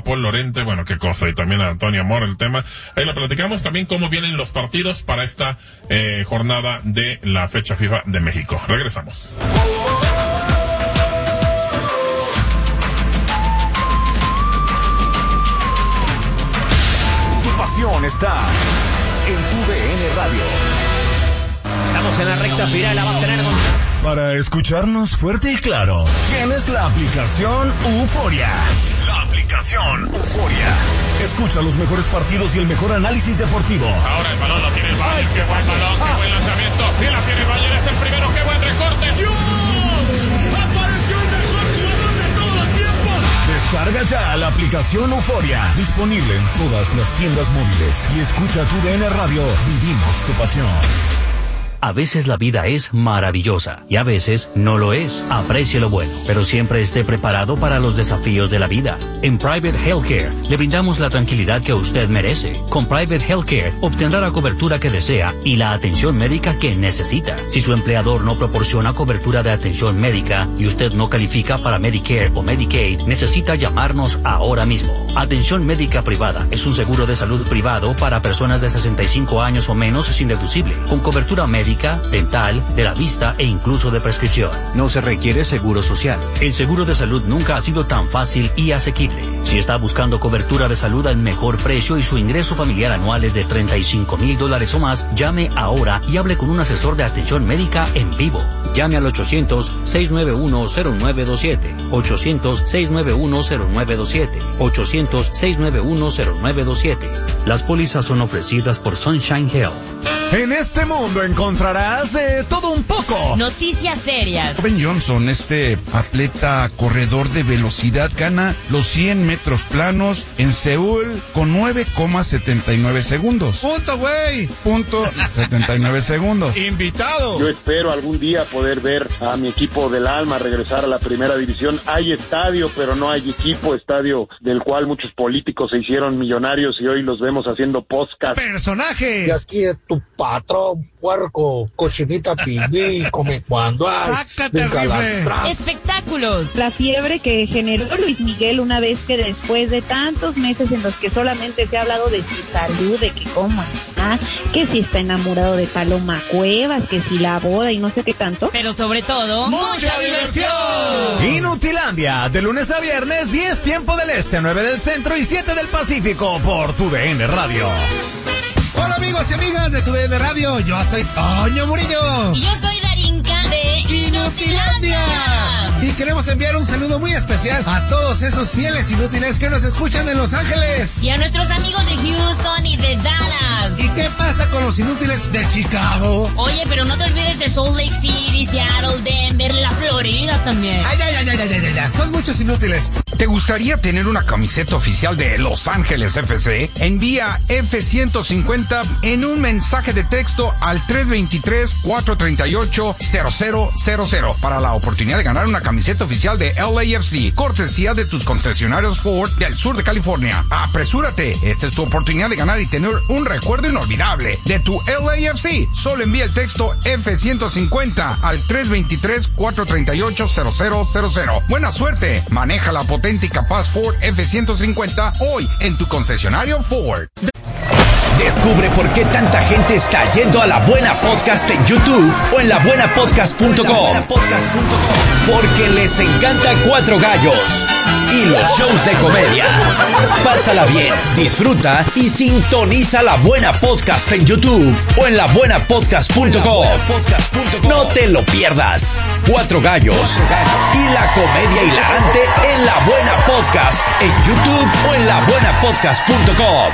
Paul Lorente, bueno, qué cosa, y también a Antonio Amor el tema. Ahí lo platicamos también cómo vienen los partidos para esta eh, jornada de la fecha FIFA de México. Regresamos. Tu pasión está en tu D N Radio. Estamos en la recta final, la va a tener con... Para escucharnos fuerte y claro, tienes la aplicación Euforia. La aplicación Euforia. Escucha los mejores partidos y el mejor análisis deportivo. Ahora el balón lo tiene el Bayern. Qué buen balón, qué buen lanzamiento. Y la tiene el Bayern, es el primero, qué buen recorte. ¡Dios! ¡Apareció el mejor jugador de todos los tiempos! Descarga ya la aplicación Euforia. Disponible en todas las tiendas móviles. Y escucha tu D N Radio. Vivimos tu pasión. A veces la vida es maravillosa y a veces no lo es. Aprecie lo bueno, pero siempre esté preparado para los desafíos de la vida. En Private Healthcare le brindamos la tranquilidad que usted merece. Con Private Healthcare obtendrá la cobertura que desea y la atención médica que necesita. Si su empleador no proporciona cobertura de atención médica y usted no califica para Medicare o Medicaid, necesita llamarnos ahora mismo. Atención médica privada es un seguro de salud privado para personas de sesenta y cinco años o menos sin deducible, con cobertura médica, dental, de la vista e incluso de prescripción. No se requiere seguro social. El seguro de salud nunca ha sido tan fácil y asequible. Si está buscando cobertura de salud al mejor precio y su ingreso familiar anual es de treinta y cinco mil dólares o más, llame ahora y hable con un asesor de atención médica en vivo. Llame al ochocientos, seis nueve uno, cero nueve dos siete, ochocientos, seis nueve uno, cero nueve dos siete, ochocientos, seis nueve uno, cero nueve dos siete. Las pólizas son ofrecidas por Sunshine Health. En este mundo encontrarás de todo un poco. Noticias serias. Ben Johnson, este atleta corredor de velocidad, gana los cien metros planos en Seúl con nueve coma setenta y nueve segundos. Punto, güey. Punto setenta y nueve segundos. Invitado. Yo espero algún día poder ver a mi equipo del alma regresar a la primera división. Hay estadio, pero no hay equipo. Estadio del cual muchos políticos se hicieron millonarios y hoy los vemos haciendo podcast. Personajes. Y aquí es tu patrón, puerco, cochinita pibí, come cuando hay. Espectáculos. La fiebre que generó Luis Miguel una vez que después de tantos meses en los que solamente se ha hablado de su salud, de que cómo está, que si está enamorado de Paloma Cuevas, que si la boda y no sé qué tanto. Pero sobre todo, ¡mucha diversión! Inutilandia, de lunes a viernes, diez tiempo del este, nueve del centro y siete del Pacífico, por tu D N Radio. Hola amigos y amigas de tu D N Radio, yo soy Toño Murillo. Y yo soy Darinka de Inutilandia. Y queremos enviar un saludo muy especial a todos esos fieles inútiles que nos escuchan en Los Ángeles. Y a nuestros amigos de Houston y de Dallas. ¿Y qué pasa con los inútiles de Chicago? Oye, pero no te olvides de Salt Lake City, Seattle, Denver, la Florida también. Ay, ay, ay, ay, ay, ay, ay. Son muchos inútiles. ¿Te gustaría tener una camiseta oficial de Los Ángeles F C? Envía F ciento cincuenta en un mensaje de texto al tres dos tres, cuatro tres ocho, cero cero cero cero para la oportunidad de ganar una camiseta oficial de L A F C, cortesía de tus concesionarios Ford del sur de California. Apresúrate, esta es tu oportunidad de ganar y tener un recuerdo inolvidable de tu L A F C. Solo envía el texto F ciento cincuenta al tres dos tres, cuatro tres ocho, cero cero cero cero. Buena suerte, maneja la potente y capaz Ford F ciento cincuenta hoy en tu concesionario Ford. Descubre por qué tanta gente está yendo a La Buena Podcast en YouTube o en la buena podcast punto com. Porque les encanta Cuatro Gallos y los shows de comedia. Pásala bien, disfruta y sintoniza La Buena Podcast en YouTube o en la buena podcast punto com. No te lo pierdas. Cuatro Gallos y la comedia hilarante en La Buena Podcast en YouTube o en la buena podcast punto com.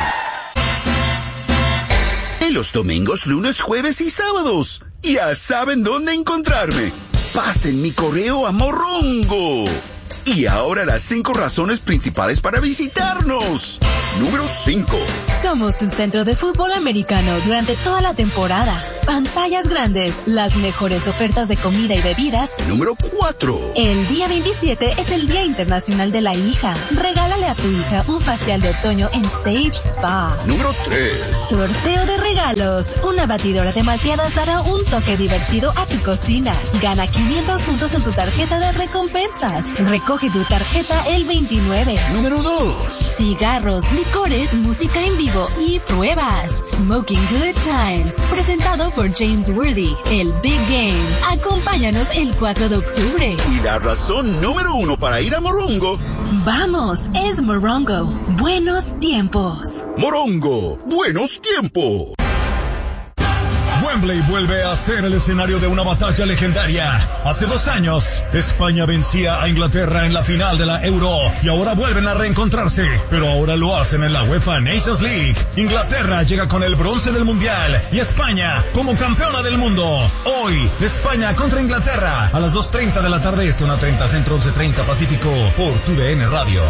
Los domingos, lunes, jueves y sábados. Ya saben dónde encontrarme. Pasen mi correo a Morrongo. Y ahora las cinco razones principales para visitarnos. Número cinco. Somos tu centro de fútbol americano durante toda la temporada. Pantallas grandes, las mejores ofertas de comida y bebidas. Número cuatro. El día veintisiete es el Día Internacional de la Hija. Regálale a tu hija un facial de otoño en Sage Spa. Número tres. Sorteo de regalos. Una batidora de malteadas dará un toque divertido a tu cocina. Gana quinientos puntos en tu tarjeta de recompensas. Recuerda Recoge tu tarjeta el veintinueve. Número dos. Cigarros, licores, música en vivo y pruebas. Smoking Good Times. Presentado por James Worthy, el Big Game. Acompáñanos el cuatro de octubre. Y la razón número uno para ir a Morongo. Vamos, es Morongo. Buenos tiempos. Morongo, buenos tiempos. Wembley vuelve a ser el escenario de una batalla legendaria. Hace dos años, España vencía a Inglaterra en la final de la Euro y ahora vuelven a reencontrarse, pero ahora lo hacen en la UEFA Nations League. Inglaterra llega con el bronce del Mundial y España como campeona del mundo. Hoy, España contra Inglaterra a las dos treinta de la tarde, este, una treinta centro, once treinta Pacífico, por tu D N Radio.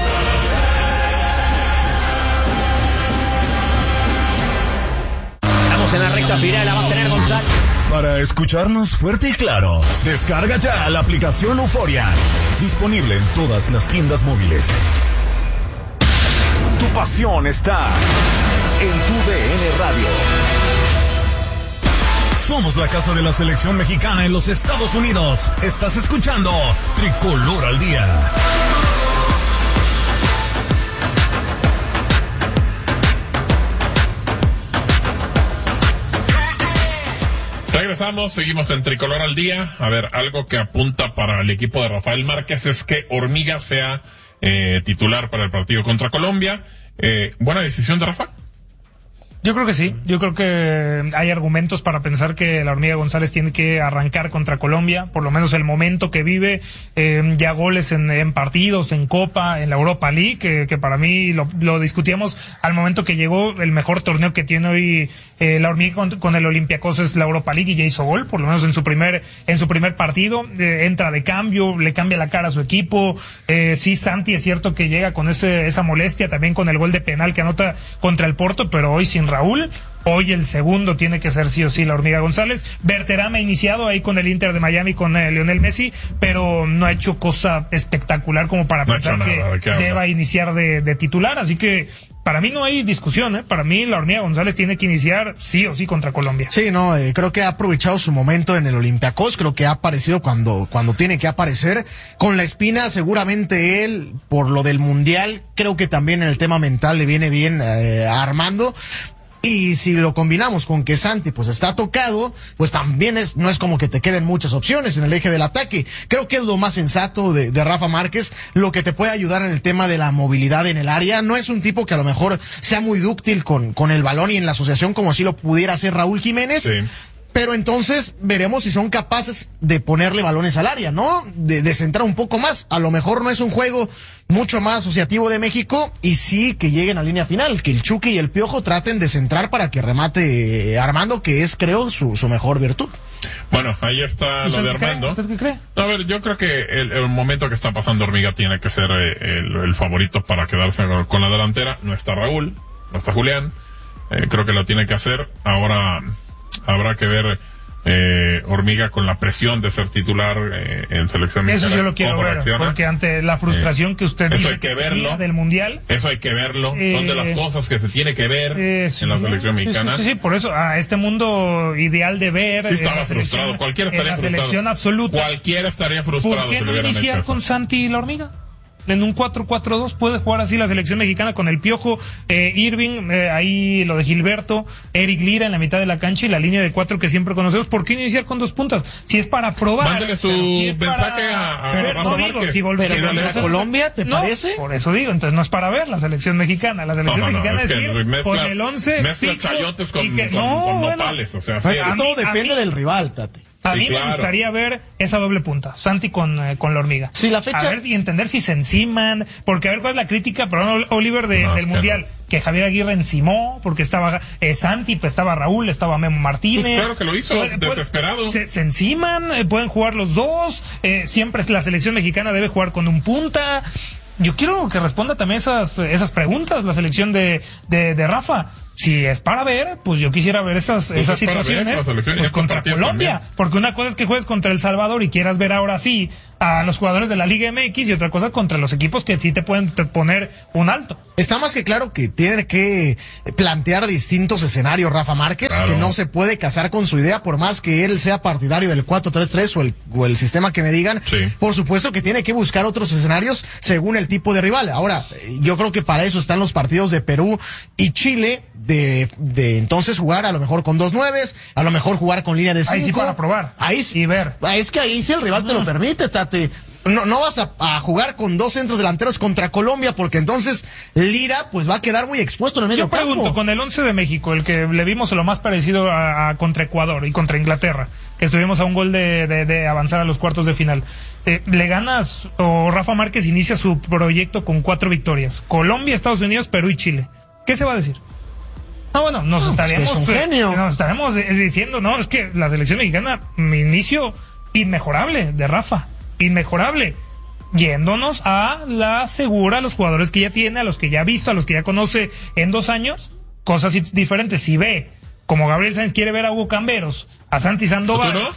En la recta final la va a tener González. Para escucharnos fuerte y claro, descarga ya la aplicación Euforia. Disponible en todas las tiendas móviles. Tu pasión está en tu D N Radio. Somos la casa de la selección mexicana en los Estados Unidos. Estás escuchando Tricolor al Día. Regresamos, seguimos en Tricolor al Día. A ver, algo que apunta para el equipo de Rafael Márquez es que Hormiga sea eh, titular para el partido contra Colombia. Eh, ¿Buena decisión de Rafa? Yo creo que sí, yo creo que hay argumentos para pensar que la Hormiga González tiene que arrancar contra Colombia, por lo menos el momento que vive, eh, ya goles en, en partidos, en Copa, en la Europa League, que, que para mí lo, lo discutíamos al momento que llegó, el mejor torneo que tiene hoy eh, la Hormiga con, con el Olympiacos es la Europa League y ya hizo gol, por lo menos en su primer en su primer partido, eh, entra de cambio, le cambia la cara a su equipo, eh, sí, Santi es cierto que llega con ese esa molestia también con el gol de penal que anota contra el Porto, pero hoy sin Raúl, hoy el segundo tiene que ser sí o sí la Hormiga González. Berterame ha iniciado ahí con el Inter de Miami con eh, Lionel Messi, pero no ha hecho cosa espectacular como para no pensar que, que deba iniciar de, de titular, así que para mí no hay discusión, ¿eh? Para mí la Hormiga González tiene que iniciar sí o sí contra Colombia. Sí, no, eh, creo que ha aprovechado su momento en el Olympiacos, creo que ha aparecido cuando, cuando tiene que aparecer. Con la espina, seguramente él, por lo del Mundial, creo que también en el tema mental le viene bien eh, a Armando. Y si lo combinamos con que Santi pues está tocado, pues también es no es como que te queden muchas opciones en el eje del ataque. Creo que es lo más sensato de, de Rafa Márquez, lo que te puede ayudar en el tema de la movilidad en el área. No es un tipo que a lo mejor sea muy dúctil con, con el balón y en la asociación como si lo pudiera hacer Raúl Jiménez. Sí. Pero entonces veremos si son capaces de ponerle balones al área, ¿no? De, de centrar un poco más. A lo mejor no es un juego mucho más asociativo de México y sí que lleguen a línea final, que el Chucky y el Piojo traten de centrar para que remate Armando, que es, creo, su, su mejor virtud. Bueno, ahí está lo de Armando. ¿Usted qué cree? A ver, yo creo que el, el momento que está pasando Hormiga tiene que ser eh, el, el favorito para quedarse con, con la delantera. No está Raúl, no está Julián. Eh, creo que lo tiene que hacer. Ahora habrá que ver eh, Hormiga con la presión de ser titular eh, en selección mexicana. Eso yo lo quiero ver, reacciona. Porque ante la frustración eh, que usted eso dice hay que, que verlo del Mundial. Eso hay que verlo. Eh, Son de las cosas que se tiene que ver eh, sí, en la selección sí, mexicana. Sí, sí, sí, por eso a este mundo ideal de ver. Sí estaba frustrado. Cualquiera estaría en la frustrado. Selección absoluta. Cualquiera estaría frustrado. ¿Por qué si no iniciar con Santi y la Hormiga? En un cuatro cuatro dos puede jugar así la selección mexicana con el Piojo, eh, Irving, eh, ahí lo de Gilberto, Eric Lira en la mitad de la cancha y la línea de cuatro que siempre conocemos. ¿Por qué iniciar con dos puntas? Si es para probar. Mándale su si es mensaje para... a, a, pero, a no digo, si volvemos a ver, Colombia, ¿te no, parece? Por eso digo, entonces no es para ver la selección mexicana. La selección no, no, mexicana no, es, es que ir mezcla, con el once mezcla chayotes con, que, con, no, con bueno, nopales. O sea, no, es que a todo mí, depende a mí, del rival, Tati. A sí, mí claro. me gustaría ver esa doble punta, Santi con, eh, con la Hormiga. Sí, la fecha. A ver y entender si se enciman, porque a ver cuál es la crítica, perdón, Oliver, de, no, del es que Mundial. No. Que Javier Aguirre encimó, porque estaba eh, Santi, pues estaba Raúl, estaba Memo Martínez. Pues claro que lo hizo, Puede, desesperado. Puede, se, se enciman, eh, pueden jugar los dos, eh, siempre la selección mexicana debe jugar con un punta. Yo quiero que responda también esas esas preguntas la selección de, de, de Rafa. Si es para ver, pues yo quisiera ver esas pues esas es situaciones ver, pues contra Colombia. también. Porque una cosa es que juegues contra El Salvador y quieras ver ahora sí a los jugadores de la Liga M X y otra cosa contra los equipos que sí te pueden te poner un alto. Está más que claro que tiene que plantear distintos escenarios Rafa Márquez, claro. que no se puede casar con su idea por más que él sea partidario del cuatro tres tres o el, o el sistema que me digan. Sí. Por supuesto que tiene que buscar otros escenarios según el tipo de rival. Ahora, yo creo que para eso están los partidos de Perú y Chile, de, de entonces jugar a lo mejor con dos nueves, a lo mejor jugar con línea de cinco. Ahí sí para probar. Ahí sí. Y ver. Es que ahí sí el rival uh-huh. te lo permite, Tate. No, no vas a, a jugar con dos centros delanteros contra Colombia porque entonces Lira pues va a quedar muy expuesto en el medio Yo pregunto, campo. Con el once de México, el que le vimos lo más parecido a, a contra Ecuador y contra Inglaterra, que estuvimos a un gol de, de, de avanzar a los cuartos de final, eh, ¿le ganas o Rafa Márquez inicia su proyecto con cuatro victorias? Colombia, Estados Unidos, Perú y Chile. ¿Qué se va a decir? No, bueno, nos no, estaremos pues es un genio. Nos estaremos diciendo, no, es que la selección mexicana, mi inicio inmejorable de Rafa. Inmejorable, yéndonos a la segura, a los jugadores que ya tiene, a los que ya ha visto, a los que ya conoce en dos años, cosas diferentes. Si ve, como Gabriel Sainz quiere ver a Hugo Camberos, a Santi Sandoval, ¿no?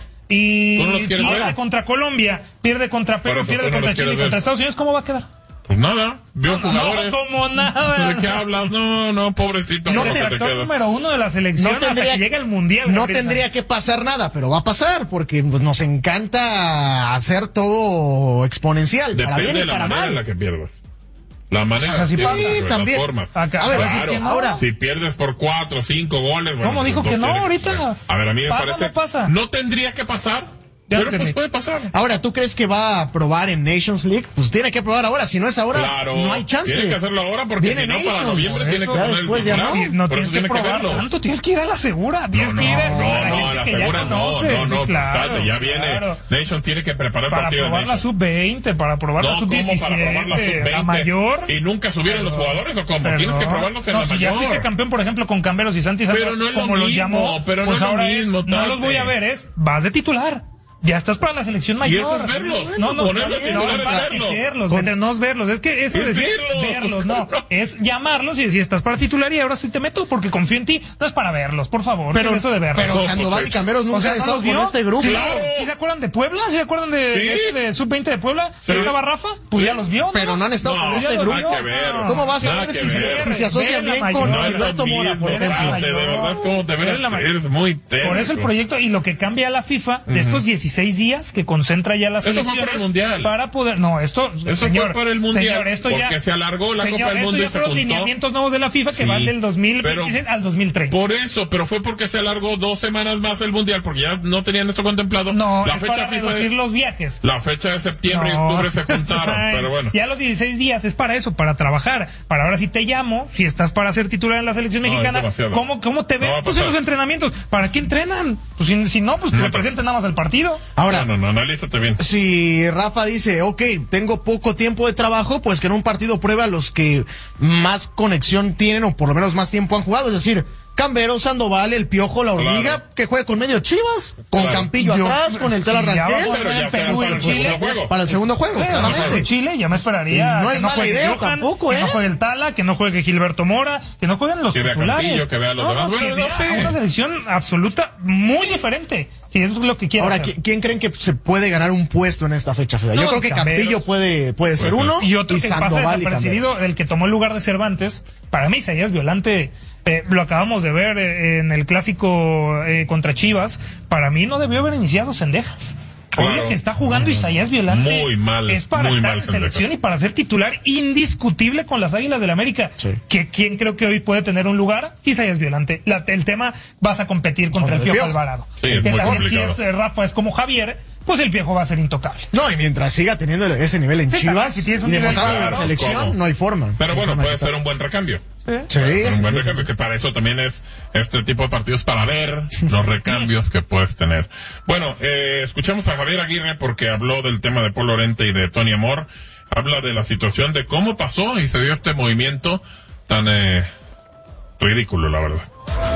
y ¿No pierde ver? contra Colombia, pierde contra Perú, pierde contra Chile y contra Estados Unidos, ¿cómo va a quedar? Pues nada, vio no, jugadores. No, como nada. ¿De qué hablas? No, no, pobrecito. No, te actor número uno de la selección no tendría, hasta que llegue el Mundial. No tendría que pasar nada, pero va a pasar, porque pues, nos encanta hacer todo exponencial. Depende para bien y de la para manera mal. en la que pierdas. La manera Así de pasa. sí, también. formas. Acá, a ver, claro, si, no, ahora, si pierdes por cuatro o cinco goles, bueno, ¿cómo dijo pues, que no tienes, ahorita? A ver, a mí me ¿Pasa parece. o no pasa? No tendría que pasar. Ya Pero entendí. pues puede pasar. Ahora, ¿tú crees que va a probar en Nations League? Pues tiene que probar ahora. Si no es ahora, Claro, no hay chance. tiene que hacerlo ahora porque Viene si no, para Nations. noviembre Por tiene eso, que ya poner después el ya no. titular. No Por tienes eso que tiene que probar verlo. tanto, tienes que ir a la segura. Tienes No, que ir a no, la no, gente la que ya segura no, conoces, no, no, sí, claro, fíjate, ya viene claro. Nation tiene que preparar el Para partido de probar la Nation. sub veinte, para probar No, la sub ¿cómo para probar la diecisiete, sub veinte? la mayor. ¿Y nunca subieron los jugadores o cómo? Pero Tienes que no. probarlos en no, la si mayor. ya fuiste campeón, por ejemplo, con Camberos y Santi Sandoval, Pero no es lo como los mismo, llamó, pero no pues es lo ahora mismo, es, no Tate. los voy a ver, es, vas de titular. Ya estás para la selección mayor. Y eso es verlos. No, no, Ponerlos no, titulares, no, para verlos. meterlos, meter- no es verlos. Es que eso Es es decir, verlos. verlos, no. Es llamarlos y decir, estás para titular y ahora sí te meto porque confío en ti. No es para verlos, por favor. Pero, ¿qué es eso de verlos? pero Sandoval y Camberos nunca O sea, han ¿no estado los con vio? este grupo. Sí, Claro. ¿Sí se acuerdan de Puebla? ¿Sí se acuerdan de, Sí. de ese de sub veinte de Puebla? Sí. ¿Que estaba Rafa? Pues ya los vio, Pero no han estado No, con ya este los grupo. vio. Nada que ver. ¿Cómo vas a Nada ver que si, se- ver. si se asocia Ve la bien mayor. con No es lo Alberto Mora, por mismo, ejemplo? Tate, de verdad, ¿cómo te ves? Ve la mayor. Eres muy técnico. Por eso el proyecto y lo que cambia la FIFA de estos dieciséis días que concentra ya las Eso fue selecciones para el Mundial. para poder no esto Eso señor, fue para el Mundial, señor, esto porque ya, se alargó la señor, Copa del esto Mundo y ya se fueron juntó. lineamientos nuevos de la FIFA que Sí, van del dos mil veintiséis pero- al dos mil treinta. Por eso, pero fue porque se alargó dos semanas más el Mundial, porque ya no tenían esto contemplado. No, la es fecha para FIFA reducir es- los viajes. La fecha de septiembre No. y octubre se juntaron, Ay, pero bueno. Ya los dieciséis días es para eso, para trabajar. Para ahora si te llamo, si estás para ser titular en la selección No, es mexicana, demasiado. ¿cómo, ¿cómo te ven? No va a Pues en pasar. los entrenamientos. ¿Para qué entrenan? Pues si, si no, pues que No, se pero- presenten nada más al partido. Ahora, No, no, no, analízate bien. si Rafa dice, ok, tengo poco tiempo de trabajo, pues que en un partido prueba a los que más conexión tienen o por lo menos más tiempo han jugado. Es decir, Camberos, Sandoval, el Piojo, la Hormiga, Claro. que juegue con medio Chivas, con Claro. Campillo Yo- atrás, con el Tela si ya va a Rangel. jugar Pero ya en será Perú para y el Chile. segundo juego. Para el segundo juego, Bueno, claramente. con Chile ya me esperaría. Y no que es no mala juegue idea Johan, tampoco, que ¿eh? no juegue el Tala, que no juegue Gilberto Mora, que no jueguen los Que vea titulares. Campillo, que vea a los No, demás. no, Bueno, que no vea sé. una selección absoluta muy diferente. Si eso es lo que quiere Ahora, hacer. ¿qui- ¿quién creen que se puede ganar un puesto en esta fecha fea? Yo No, creo que Camberos. Campillo puede, puede ser Pues, uno. Y otro que pasa Sandoval y desapercibido, el que tomó el lugar de Cervantes, para mí Isaías Violante, eh, lo acabamos de ver eh, en el clásico eh, contra Chivas, para mí no debió haber iniciado Cendejas. Hoy Claro. lo que está jugando Isaías Violante Muy mal, es para muy estar mal en selección Cendejas. y para ser titular indiscutible con las Águilas del América. Sí. Que ¿quién creo que hoy puede tener un lugar? Isaías Violante. La- el tema, vas a competir contra Contra el el Piojo Piojo. Alvarado. Sí, es que muy también si complicado. es eh, Rafa, es como Javier, pues el Piojo va a ser intocable. No, y mientras siga teniendo ese nivel en Sí, Chivas, también, si tienes un y nivel demostrado en la claro, selección, ¿cómo? no hay forma. Pero No hay bueno, forma de puede quitar. ser un buen recambio. Sí. Sí, Puede ser sí, un buen sí, recambio, que para eso también es este tipo de partidos, para ver los recambios que puedes tener. Bueno, eh, escuchamos a Javier Aguirre porque habló del tema de Paul Lorente y de Tony Amor. Habla de la situación, de cómo pasó y se dio este movimiento tan eh, ridículo, la verdad.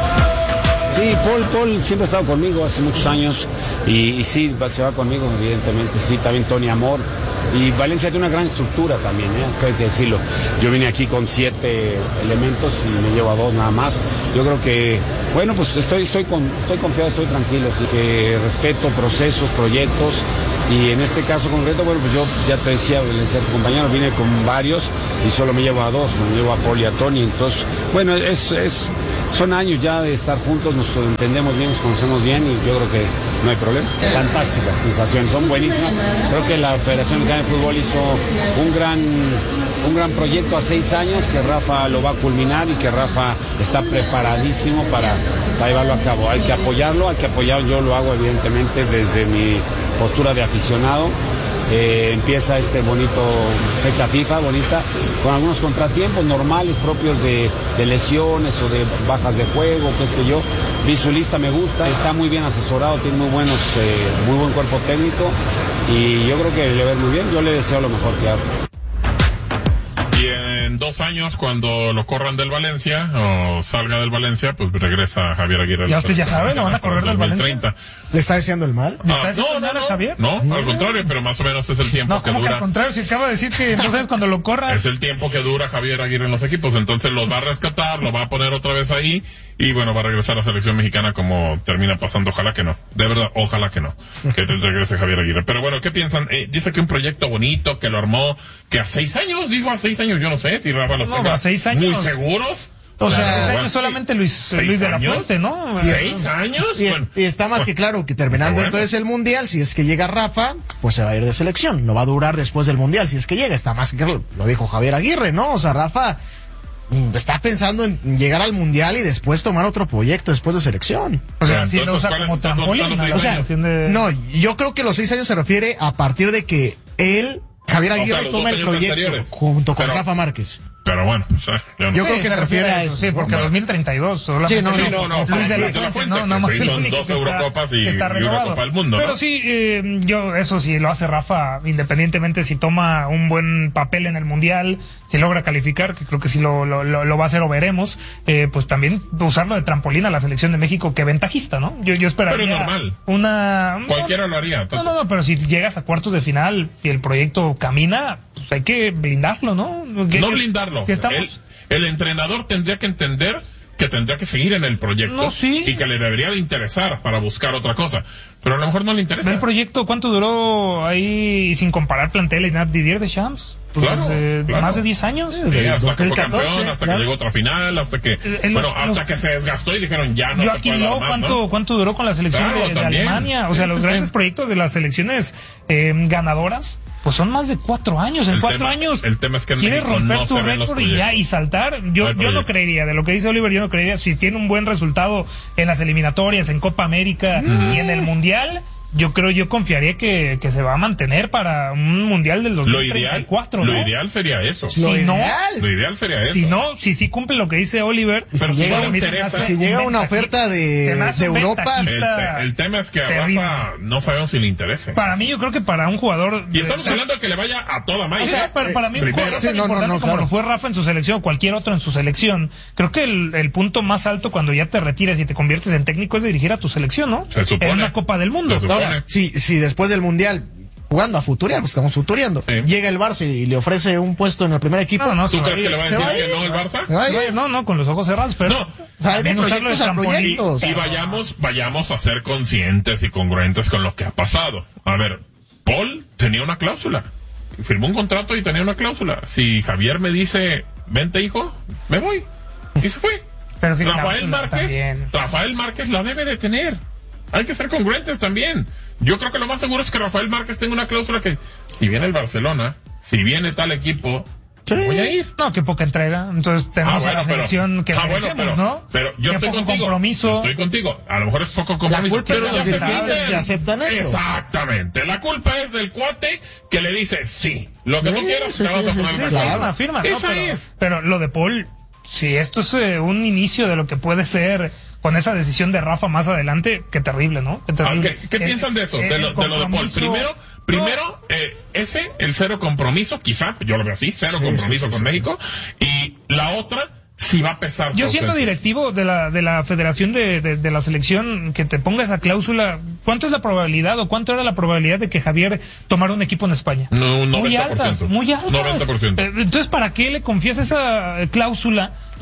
Sí, Paul, Paul siempre ha estado conmigo hace muchos años y, y sí, va- se va conmigo, evidentemente, sí, también Tony Amor. Y Valencia tiene una gran estructura también, ¿eh? Hay que decirlo. Yo vine aquí con siete elementos y me llevo a dos nada más. Yo creo que, bueno, pues estoy, estoy, con, estoy confiado, estoy tranquilo, así que respeto procesos, proyectos Y en este caso concreto, bueno, pues yo ya te decía, le decía a tu compañero, vine con varios y solo me llevo a dos, me llevo a Paul y a Tony. Entonces, bueno, es, es, son años ya de estar juntos, nos entendemos bien, nos conocemos bien y yo creo que no hay problema. Fantásticas sensaciones, son buenísimas. Creo que la Federación Mexicana de Fútbol hizo un gran, un gran proyecto a seis años, que Rafa lo va a culminar y que Rafa está preparadísimo para, para llevarlo a cabo. Hay que apoyarlo, hay que apoyarlo, yo lo hago evidentemente desde mi postura de aficionado. Eh, empieza este bonito fecha FIFA, bonita, con algunos contratiempos normales propios de, de lesiones o de bajas de juego, qué sé yo. Visualista me gusta, está muy bien asesorado, tiene muy buenos, eh, muy buen cuerpo técnico y yo creo que le va a ir muy bien, yo le deseo lo mejor, claro. Y en dos años, cuando lo corran del Valencia o salga del Valencia, pues regresa Javier Aguirre. Ya usted ya sabe, lo van a correr del Valencia. ¿Le está deseando el mal? ¿Le está Ah, diciendo no, nada no, a Javier? No, no, al contrario, pero más o menos es el tiempo No, que ¿cómo que dura. al contrario? Si acaba de decir que entonces cuando lo corra... Es el tiempo que dura Javier Aguirre en los equipos, entonces los va a rescatar, lo va a poner otra vez ahí y bueno, va a regresar a la selección mexicana como termina pasando. Ojalá que no, de verdad, ojalá que no, que regrese Javier Aguirre. Pero bueno, ¿qué piensan? Eh, dice que un proyecto bonito, que lo armó, que a seis años, digo a seis años, yo no sé si Rafa los No, tenga a seis años. muy seguros. O sea, Claro, seis bueno, años solamente Luis, ¿seis Luis de la años? Fuente, ¿no? ¿Seis años? Y, Bueno, y está más que claro que terminando bueno. entonces el Mundial, si es que llega Rafa, pues se va a ir de selección. No va a durar después del Mundial, si es que llega. Está más que claro, lo dijo Javier Aguirre, ¿no? O sea, Rafa mm, está pensando en llegar al Mundial y después tomar otro proyecto después de selección. O sea, sí Entonces, lo usa ¿cuál es- como entonces, trampolín. ¿cuántos ¿no? O sea, Selección de- no, yo creo que los seis años se refiere a partir de que él, Javier O sea, Aguirre, los toma dos el años proyecto anteriores. junto con Pero- Rafa Márquez. Pero bueno, pues, eh, yo no Yo sé. creo que se refiere a eso. Sí, porque Bueno. dos mil treinta y dos. solamente Sí, no, Sí, no, no, Luis de la Luis de la Fuente, Fuente, no, que nada más sí el son único dos que está- Eurocopas y- que está y una renovado. Copa del Mundo, ¿no? Pero sí, eh, yo, eso sí, lo hace Rafa, independientemente si toma un buen papel en el Mundial, si logra calificar, que creo que sí lo, lo, lo, lo va a hacer o veremos, eh, pues también usarlo de trampolín a la selección de México, que ventajista, ¿no? Yo, yo esperaría Pero es normal. una... Cualquiera lo haría. No, no, no, pero si llegas a cuartos de final y el proyecto camina, pues hay que blindarlo, ¿no? Que- No que- blindarlo. Que estamos... El, el entrenador tendría que entender que tendría que seguir en el proyecto No, sí. y que le debería de interesar para buscar otra cosa. Pero a lo mejor no le interesa. ¿El proyecto cuánto duró ahí, sin comparar plantel, y Didier Deschamps? Pues Claro, eh, claro. más de diez años. Sí, hasta que fue dos mil catorce, campeón, hasta claro. que llegó a otra final, hasta que, el- bueno, los- hasta que se desgastó y dijeron ya no se Joaquín puede dar Lowe, más, ¿cuánto, ¿no? ¿cuánto duró con la selección Claro, de, de también. Alemania? O sea, Sí, los sí, grandes sí. proyectos de las selecciones eh, ganadoras, pues son más de cuatro años. En El cuatro tema- años el tema es que en quieres México romper no tu se ven los récord y ya, proyectos. y saltar. No Yo, hay yo no proyecto. creería, de lo que dice Oliver, yo no creería, si tiene un buen resultado en las eliminatorias, en Copa América y en el Mundial, yo creo, yo confiaría que, que se va a mantener para un Mundial del dos Lo mil treinta y ideal, cuatro, lo ¿no? ideal sería eso. Si Lo no, ideal. Lo ideal sería eso. si no, si sí cumple lo que dice Oliver, Pero si si llega, no le a mí se me interesa- hace si un llega una ventaji- oferta de, se me hace de un Europa, el, ventajista te- el tema es que a terrible. Rafa no sabemos si le interese. Para mí, yo creo que para un jugador. Y estamos hablando de que le vaya a toda O máquina. sea, para, para mí, un Primero. jugador Sí, tan no, no, importante no, como claro. lo fue Rafa en su selección o cualquier otro en su selección, creo que el, el punto más alto cuando ya te retiras y te conviertes en técnico es dirigir a tu selección, ¿no? Se supone. En una Copa del Mundo. Se supone. Ahora, si, si después del Mundial, jugando a futurear, pues estamos futureando, Sí. llega el Barça y le ofrece un puesto en el primer equipo. No, no, se ¿Tú va a crees que ir. le va a Se decir va a que ir. no el Barça? Se va a ir. No, no, no, con los ojos cerrados, pero No. O sea, hay de también usarlo proyectos a trampolín. proyectos. Y vayamos, vayamos a ser conscientes y congruentes con lo que ha pasado. A ver, Paul tenía una cláusula. Firmó un contrato y tenía una cláusula. Si Javier me dice, vente hijo, me voy. Y se fue. Pero qué Rafael cláusula Márquez, también. Rafael Márquez la debe de tener. Hay que ser congruentes también. Yo creo que lo más seguro es que Rafael Márquez tenga una cláusula que, si viene el Barcelona, si viene tal equipo, voy a ir. No, qué poca entrega. Entonces tenemos Ah, bueno, a la selección que pero, ah, bueno, merecemos, pero, ¿no? pero yo Qué estoy poco contigo. compromiso. Yo estoy contigo. A lo mejor es poco compromiso. culpa es pero de los ya se dirigentes entiende. que aceptan eso. Exactamente. La culpa es del cuate que le dice, sí, lo que tú Sí, quieras, sí, te vas sí, a poner sí, una sí, cláusula. Firma, firma. No, Esa pero, es. pero lo de Paul, si esto es eh, un inicio de lo que puede ser con esa decisión de Rafa más adelante, qué terrible, ¿no? Qué Ah, terrible. ¿Qué, qué El- piensan de eso? el De lo, de lo de Paul. compromiso- Primero, primero eh, ese, el cero compromiso, quizá, yo lo veo así, cero Sí, compromiso sí, sí, con sí, México. Y la otra, si va a pesar. Yo su siendo ausencia. directivo de la de la federación de, de, de la selección que te ponga esa cláusula, ¿cuánto es la probabilidad o cuánto era la probabilidad de que Javier tomara un equipo en España? No, un muy noventa por ciento. altas, muy altas. noventa por ciento. Eh, Entonces, ¿para qué le confías esa eh, cláusula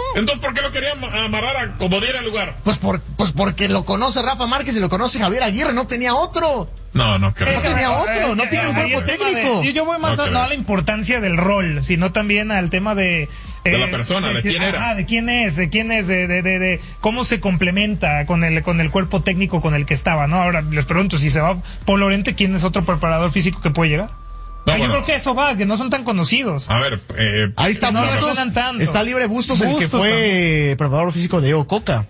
Entonces, ¿por qué lo querían amarrar a como diera lugar? Pues, por, pues porque lo conoce Rafa Márquez y lo conoce Javier Aguirre, no tenía otro. No, no creo. No tenía otro, no tiene un cuerpo técnico. Yo voy más no, no a la importancia del rol, sino también al tema de... De eh, la persona, de, de quién era. Ah, de quién es, de quién es, de, de, de, de cómo se complementa con el con el cuerpo técnico con el que estaba, ¿no? Ahora les pregunto, si se va Paul Lorente, ¿quién es otro preparador físico que puede llegar? No, ah, bueno. Yo creo que eso va, que no son tan conocidos. A ver, eh, ahí está no Bustos, está libre Bustos, Bustos, el que fue ¿no? preparador físico de Evo Coca.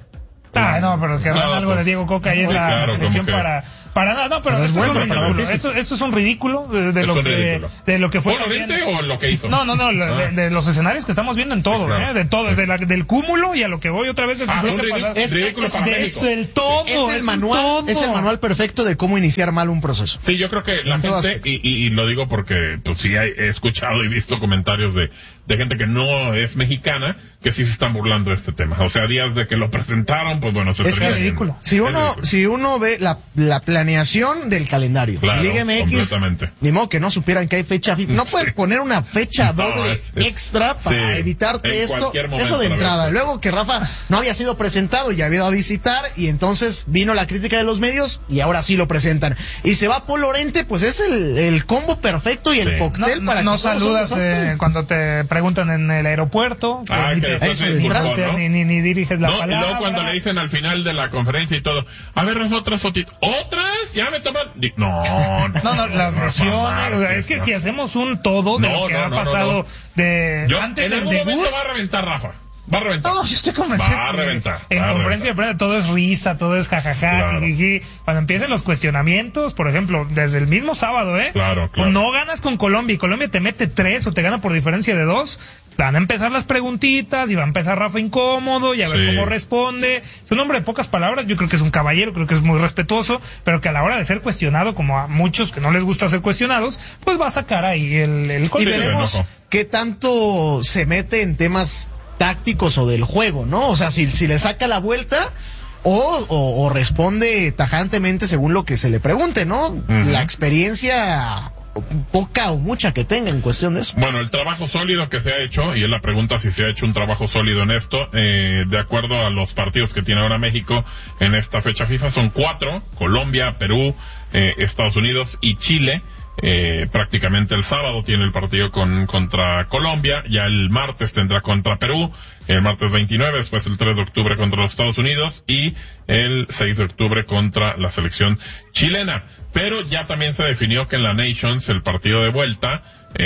Ah, no, pero que hagan No, algo pues, de Diego Coca ahí en sí, la claro, selección como que- para para nada. No, pero, Pero es esto, bueno, es un pero ridículo. difícil. Esto, esto es un ridículo de, de Es lo un que ridículo. de lo que fue ¿Por también- Lorente o lo que hizo? No, no, no, la- Ah. de, de los escenarios que estamos viendo en todo, Sí, claro. ¿eh? De todo, de la, del cúmulo y a lo que voy otra vez del Ah, bloque un ridículo- pasado. es- ridículo es, para es México. el todo, Es el un manual, todo. es el manual perfecto de cómo iniciar mal un proceso. Sí, yo creo que la En todo gente, aspecto. y, y, y lo digo porque pues sí hay- he escuchado y visto comentarios de, de gente que no es mexicana, que sí se están burlando de este tema. O sea, días de que lo presentaron, pues bueno, se Es que termina es siendo- ridículo. Si es uno, ridículo. si uno ve la, la planeación del calendario, Claro, de Liga M X, completamente. ni modo que no supieran que hay fecha FIFA. No pueden Sí. poner una fecha No, doble es- es- extra para sí, evitarte en esto. cualquier momento, Eso de la entrada. verdad. Luego que Rafa no había sido presentado y había ido a visitar, y entonces vino la crítica de los medios y ahora sí lo presentan. Y se va Paul Lorente, pues es el, el combo perfecto y el Sí. cóctel No, para no que todos saludas son desastre. eh, cuando te preguntan en el aeropuerto, que Ah, ni que te- después eso es de ni, fútbol, te- ¿no? ni- ni- ni diriges la No, y palabra. luego cuando le dicen al final de la conferencia y todo, a ver, las otras fotitos, ¿otras? Ya me toman. Di- No, No, no, las Rafa lesiones, o sea, Márquez, es que no. si hacemos un todo de No, lo que no, ha no, no, pasado no. de Yo, antes en del algún debut. momento va a reventar Rafa. Va a reventar. No, yo estoy convencido. Va a que reventar. En va a conferencia de reventar. prensa todo es risa, todo es jajaja, Claro. jijiji. Cuando empiecen los cuestionamientos, por ejemplo, desde el mismo sábado, ¿eh? Claro, claro. No ganas con Colombia y Colombia te mete tres o te gana por diferencia de dos. Van a empezar las preguntitas y va a empezar Rafa incómodo y a ver Sí. cómo responde. Es un hombre de pocas palabras, yo creo que es un caballero, creo que es muy respetuoso, pero que a la hora de ser cuestionado, como a muchos que no les gusta ser cuestionados, pues va a sacar ahí el, el Y color. veremos enojo. qué tanto se mete en temas tácticos o del juego, ¿no? O sea, si, si le saca la vuelta o, o, o responde tajantemente según lo que se le pregunte, ¿no? La experiencia, poca o mucha que tenga en cuestión de eso. Bueno, el trabajo sólido que se ha hecho, y él la pregunta si se ha hecho un trabajo sólido en esto, eh, de acuerdo a los partidos que tiene ahora México en esta fecha FIFA, son cuatro: Colombia, Perú, eh, Estados Unidos y Chile. Eh, prácticamente el sábado tiene el partido con contra Colombia, ya el martes tendrá contra Perú, el martes veintinueve, después el tres de octubre contra los Estados Unidos y el seis de octubre contra la selección chilena. Pero ya también se definió que en la Nations, el partido de vuelta,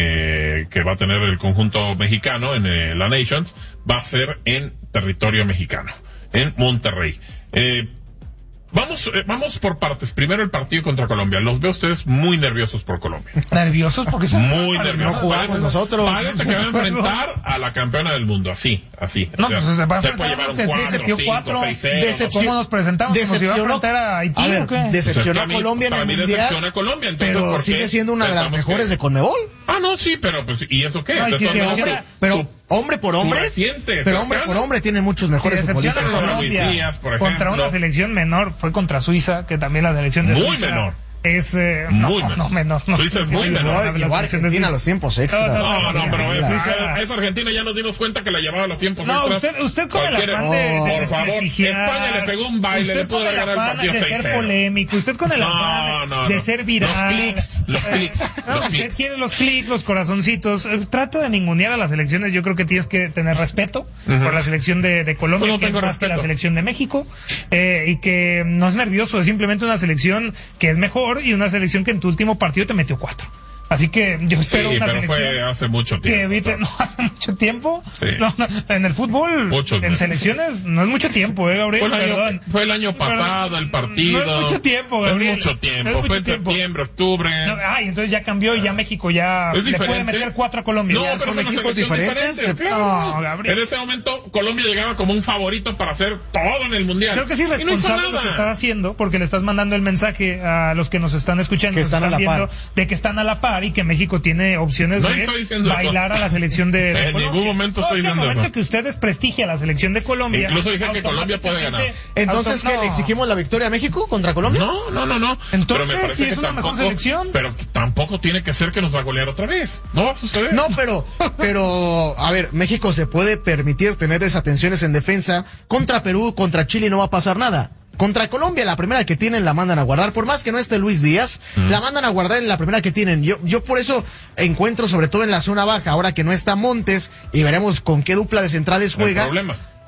eh, que va a tener el conjunto mexicano en eh, la Nations, va a ser en territorio mexicano, en Monterrey. Eh, Vamos, eh, vamos por partes. Primero el partido contra Colombia. Los veo ustedes muy nerviosos por Colombia. Nerviosos porque Muy nerviosos. no jugamos Parece- nosotros. Parece que va a enfrentar a la campeona del mundo. Así, así. No, O sea, pues se va a se enfrentar puede llevar a un que cuatro, se pió cinco, cuatro. seis, cero. Decepción- ¿Cómo nos presentamos? ¿Como si iba a Decepcionó- enfrentar a Haití a ver, o qué? Pues es decepcionó que a a mí- Colombia en para el mí mundial, decepciona a Colombia, entonces, pero ¿por sigue qué siendo una de las pensamos mejores que- de Conmebol. Ah, no, sí, pero pues, ¿y eso qué? No, y De si todas te maneras, decepciona- su- Pero su- hombre por hombre, reciente pero hombre cercano. por hombre tiene muchos Si mejores decepciona futbolistas. Ahora Colombia Luis Díaz, por contra ejemplo. una selección menor, fue contra Suiza, que también la selección de Muy Suiza menor. es eh, Muy no, menor. no menor, no. Suiza es muy No, menor. la Igual, selección igual de Argentina Suiza. a los tiempos extra. No, No, no, pero La- esa, esa Argentina ya nos dimos cuenta que la llevaba a los tiempos No, extras. usted, usted con el Cualquiera- afán de, de por favor, desprestigiar. España le pegó un baile, usted le pudo con el ganar el afán partido de seis ser cero. polémico, usted con el No, afán no, de no. ser viral. Los clics, los clics, No, los usted clics. quiere los clics, los corazoncitos. Eh, Trata de ningunear a las elecciones. Yo creo que tienes que tener respeto Ujú. por la selección de, de Colombia, Pues no que es tengo más que la respeto. selección de México. Eh, y que no es nervioso, es simplemente una selección que es mejor y una selección que en tu último partido te metió cuatro. Así que yo Sí, espero una pero selección fue hace mucho que tiempo. evite, no hace mucho tiempo. Sí. No, no, en el fútbol, Muchos en meses. selecciones, no es mucho tiempo, eh, Gabriel. Fue el, año, Perdón. fue el año pasado el partido. No es mucho tiempo, No es Gabriel. mucho tiempo. No es mucho fue en tiempo. septiembre, octubre. No, ay, entonces ya cambió y ya México ya Es le puede diferente. meter cuatro a Colombia. No, Ya pero son son equipos equipos diferentes. diferentes. No, Gabriel. En ese momento Colombia llegaba como un favorito para hacer todo en el mundial. Creo que es Y no hizo irresponsable lo nada. que estás haciendo, porque le estás mandando el mensaje a los que nos están escuchando, Que nos están a la viendo, par. de que están a la par y que México tiene opciones No de estoy diciendo eso. bailar a la selección de, de En Colombia. ningún momento No, estoy es que diciendo al momento eso. que usted desprestigia a la selección de Colombia. Incluso dije que Colombia puede ganar. Entonces, ¿qué? no. ¿Le exigimos la victoria a México contra Colombia? No, no, no, no. Entonces, pero me parece sí es que una tampoco, mejor selección. Pero que tampoco tiene que ser que nos va a golear otra vez. No va a suceder. No, pero, pero, a ver, México se puede permitir tener desatenciones en defensa. Contra Perú, contra Chile no va a pasar nada. Contra Colombia, la primera que tienen la mandan a guardar. Por más que no esté Luis Díaz, Mm. la mandan a guardar en la primera que tienen. Yo, yo por eso encuentro, sobre todo en la zona baja, ahora que no está Montes, y veremos con qué dupla de centrales No hay juega. problema.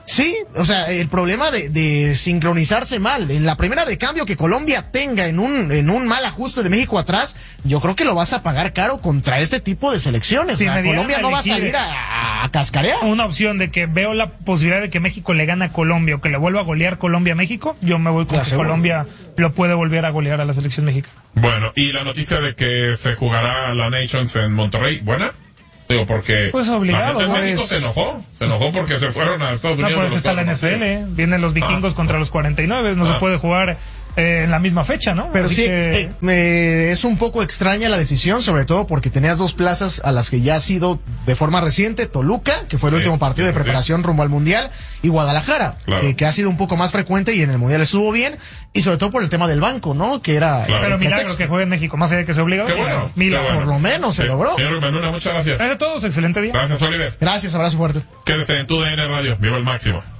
Sí, o sea, el problema de, de sincronizarse mal. En la primera de cambio que Colombia tenga en un en un mal ajuste de México atrás, yo creo que lo vas a pagar caro contra este tipo de selecciones. Si o sea, me Colombia dieran no a va a elegir salir a, a cascarear. Una opción de que veo la posibilidad de que México le gane a Colombia o que le vuelva a golear Colombia a México, yo me voy con La que segunda. Colombia lo puede volver a golear a la selección mexicana. Bueno, y la noticia de que se jugará la Nations en Monterrey, ¿buena? Digo, porque Pues obligado, la gente de México pues. se enojó, se enojó porque se fueron a Estados No, Unidos. pero es que los está la N cuatro F L, partidos. ¿eh? Vienen los vikingos Ah. contra los cuarenta y nueve, no Ah. se puede jugar eh, en la misma fecha, ¿no? Pero Así sí, que- eh, me- es un poco extraña la decisión, sobre todo porque tenías dos plazas a las que ya ha sido de forma reciente, Toluca, que fue el Sí, último partido sí, de sí. preparación rumbo al Mundial, y Guadalajara, Claro. que, que ha sido un poco más frecuente y en el Mundial estuvo bien, y sobre todo por el tema del banco, ¿no? Que era... Claro. Pero el milagro pretexto. que juegue en México, más allá de que se obliga. Qué bueno, Milagro. qué bueno. Por lo menos se Sí. logró. Señor Menuna, muchas gracias. Gracias a todos, excelente día. Gracias, Oliver. Gracias, abrazo fuerte. Quédese en tu D N Radio. Viva el máximo.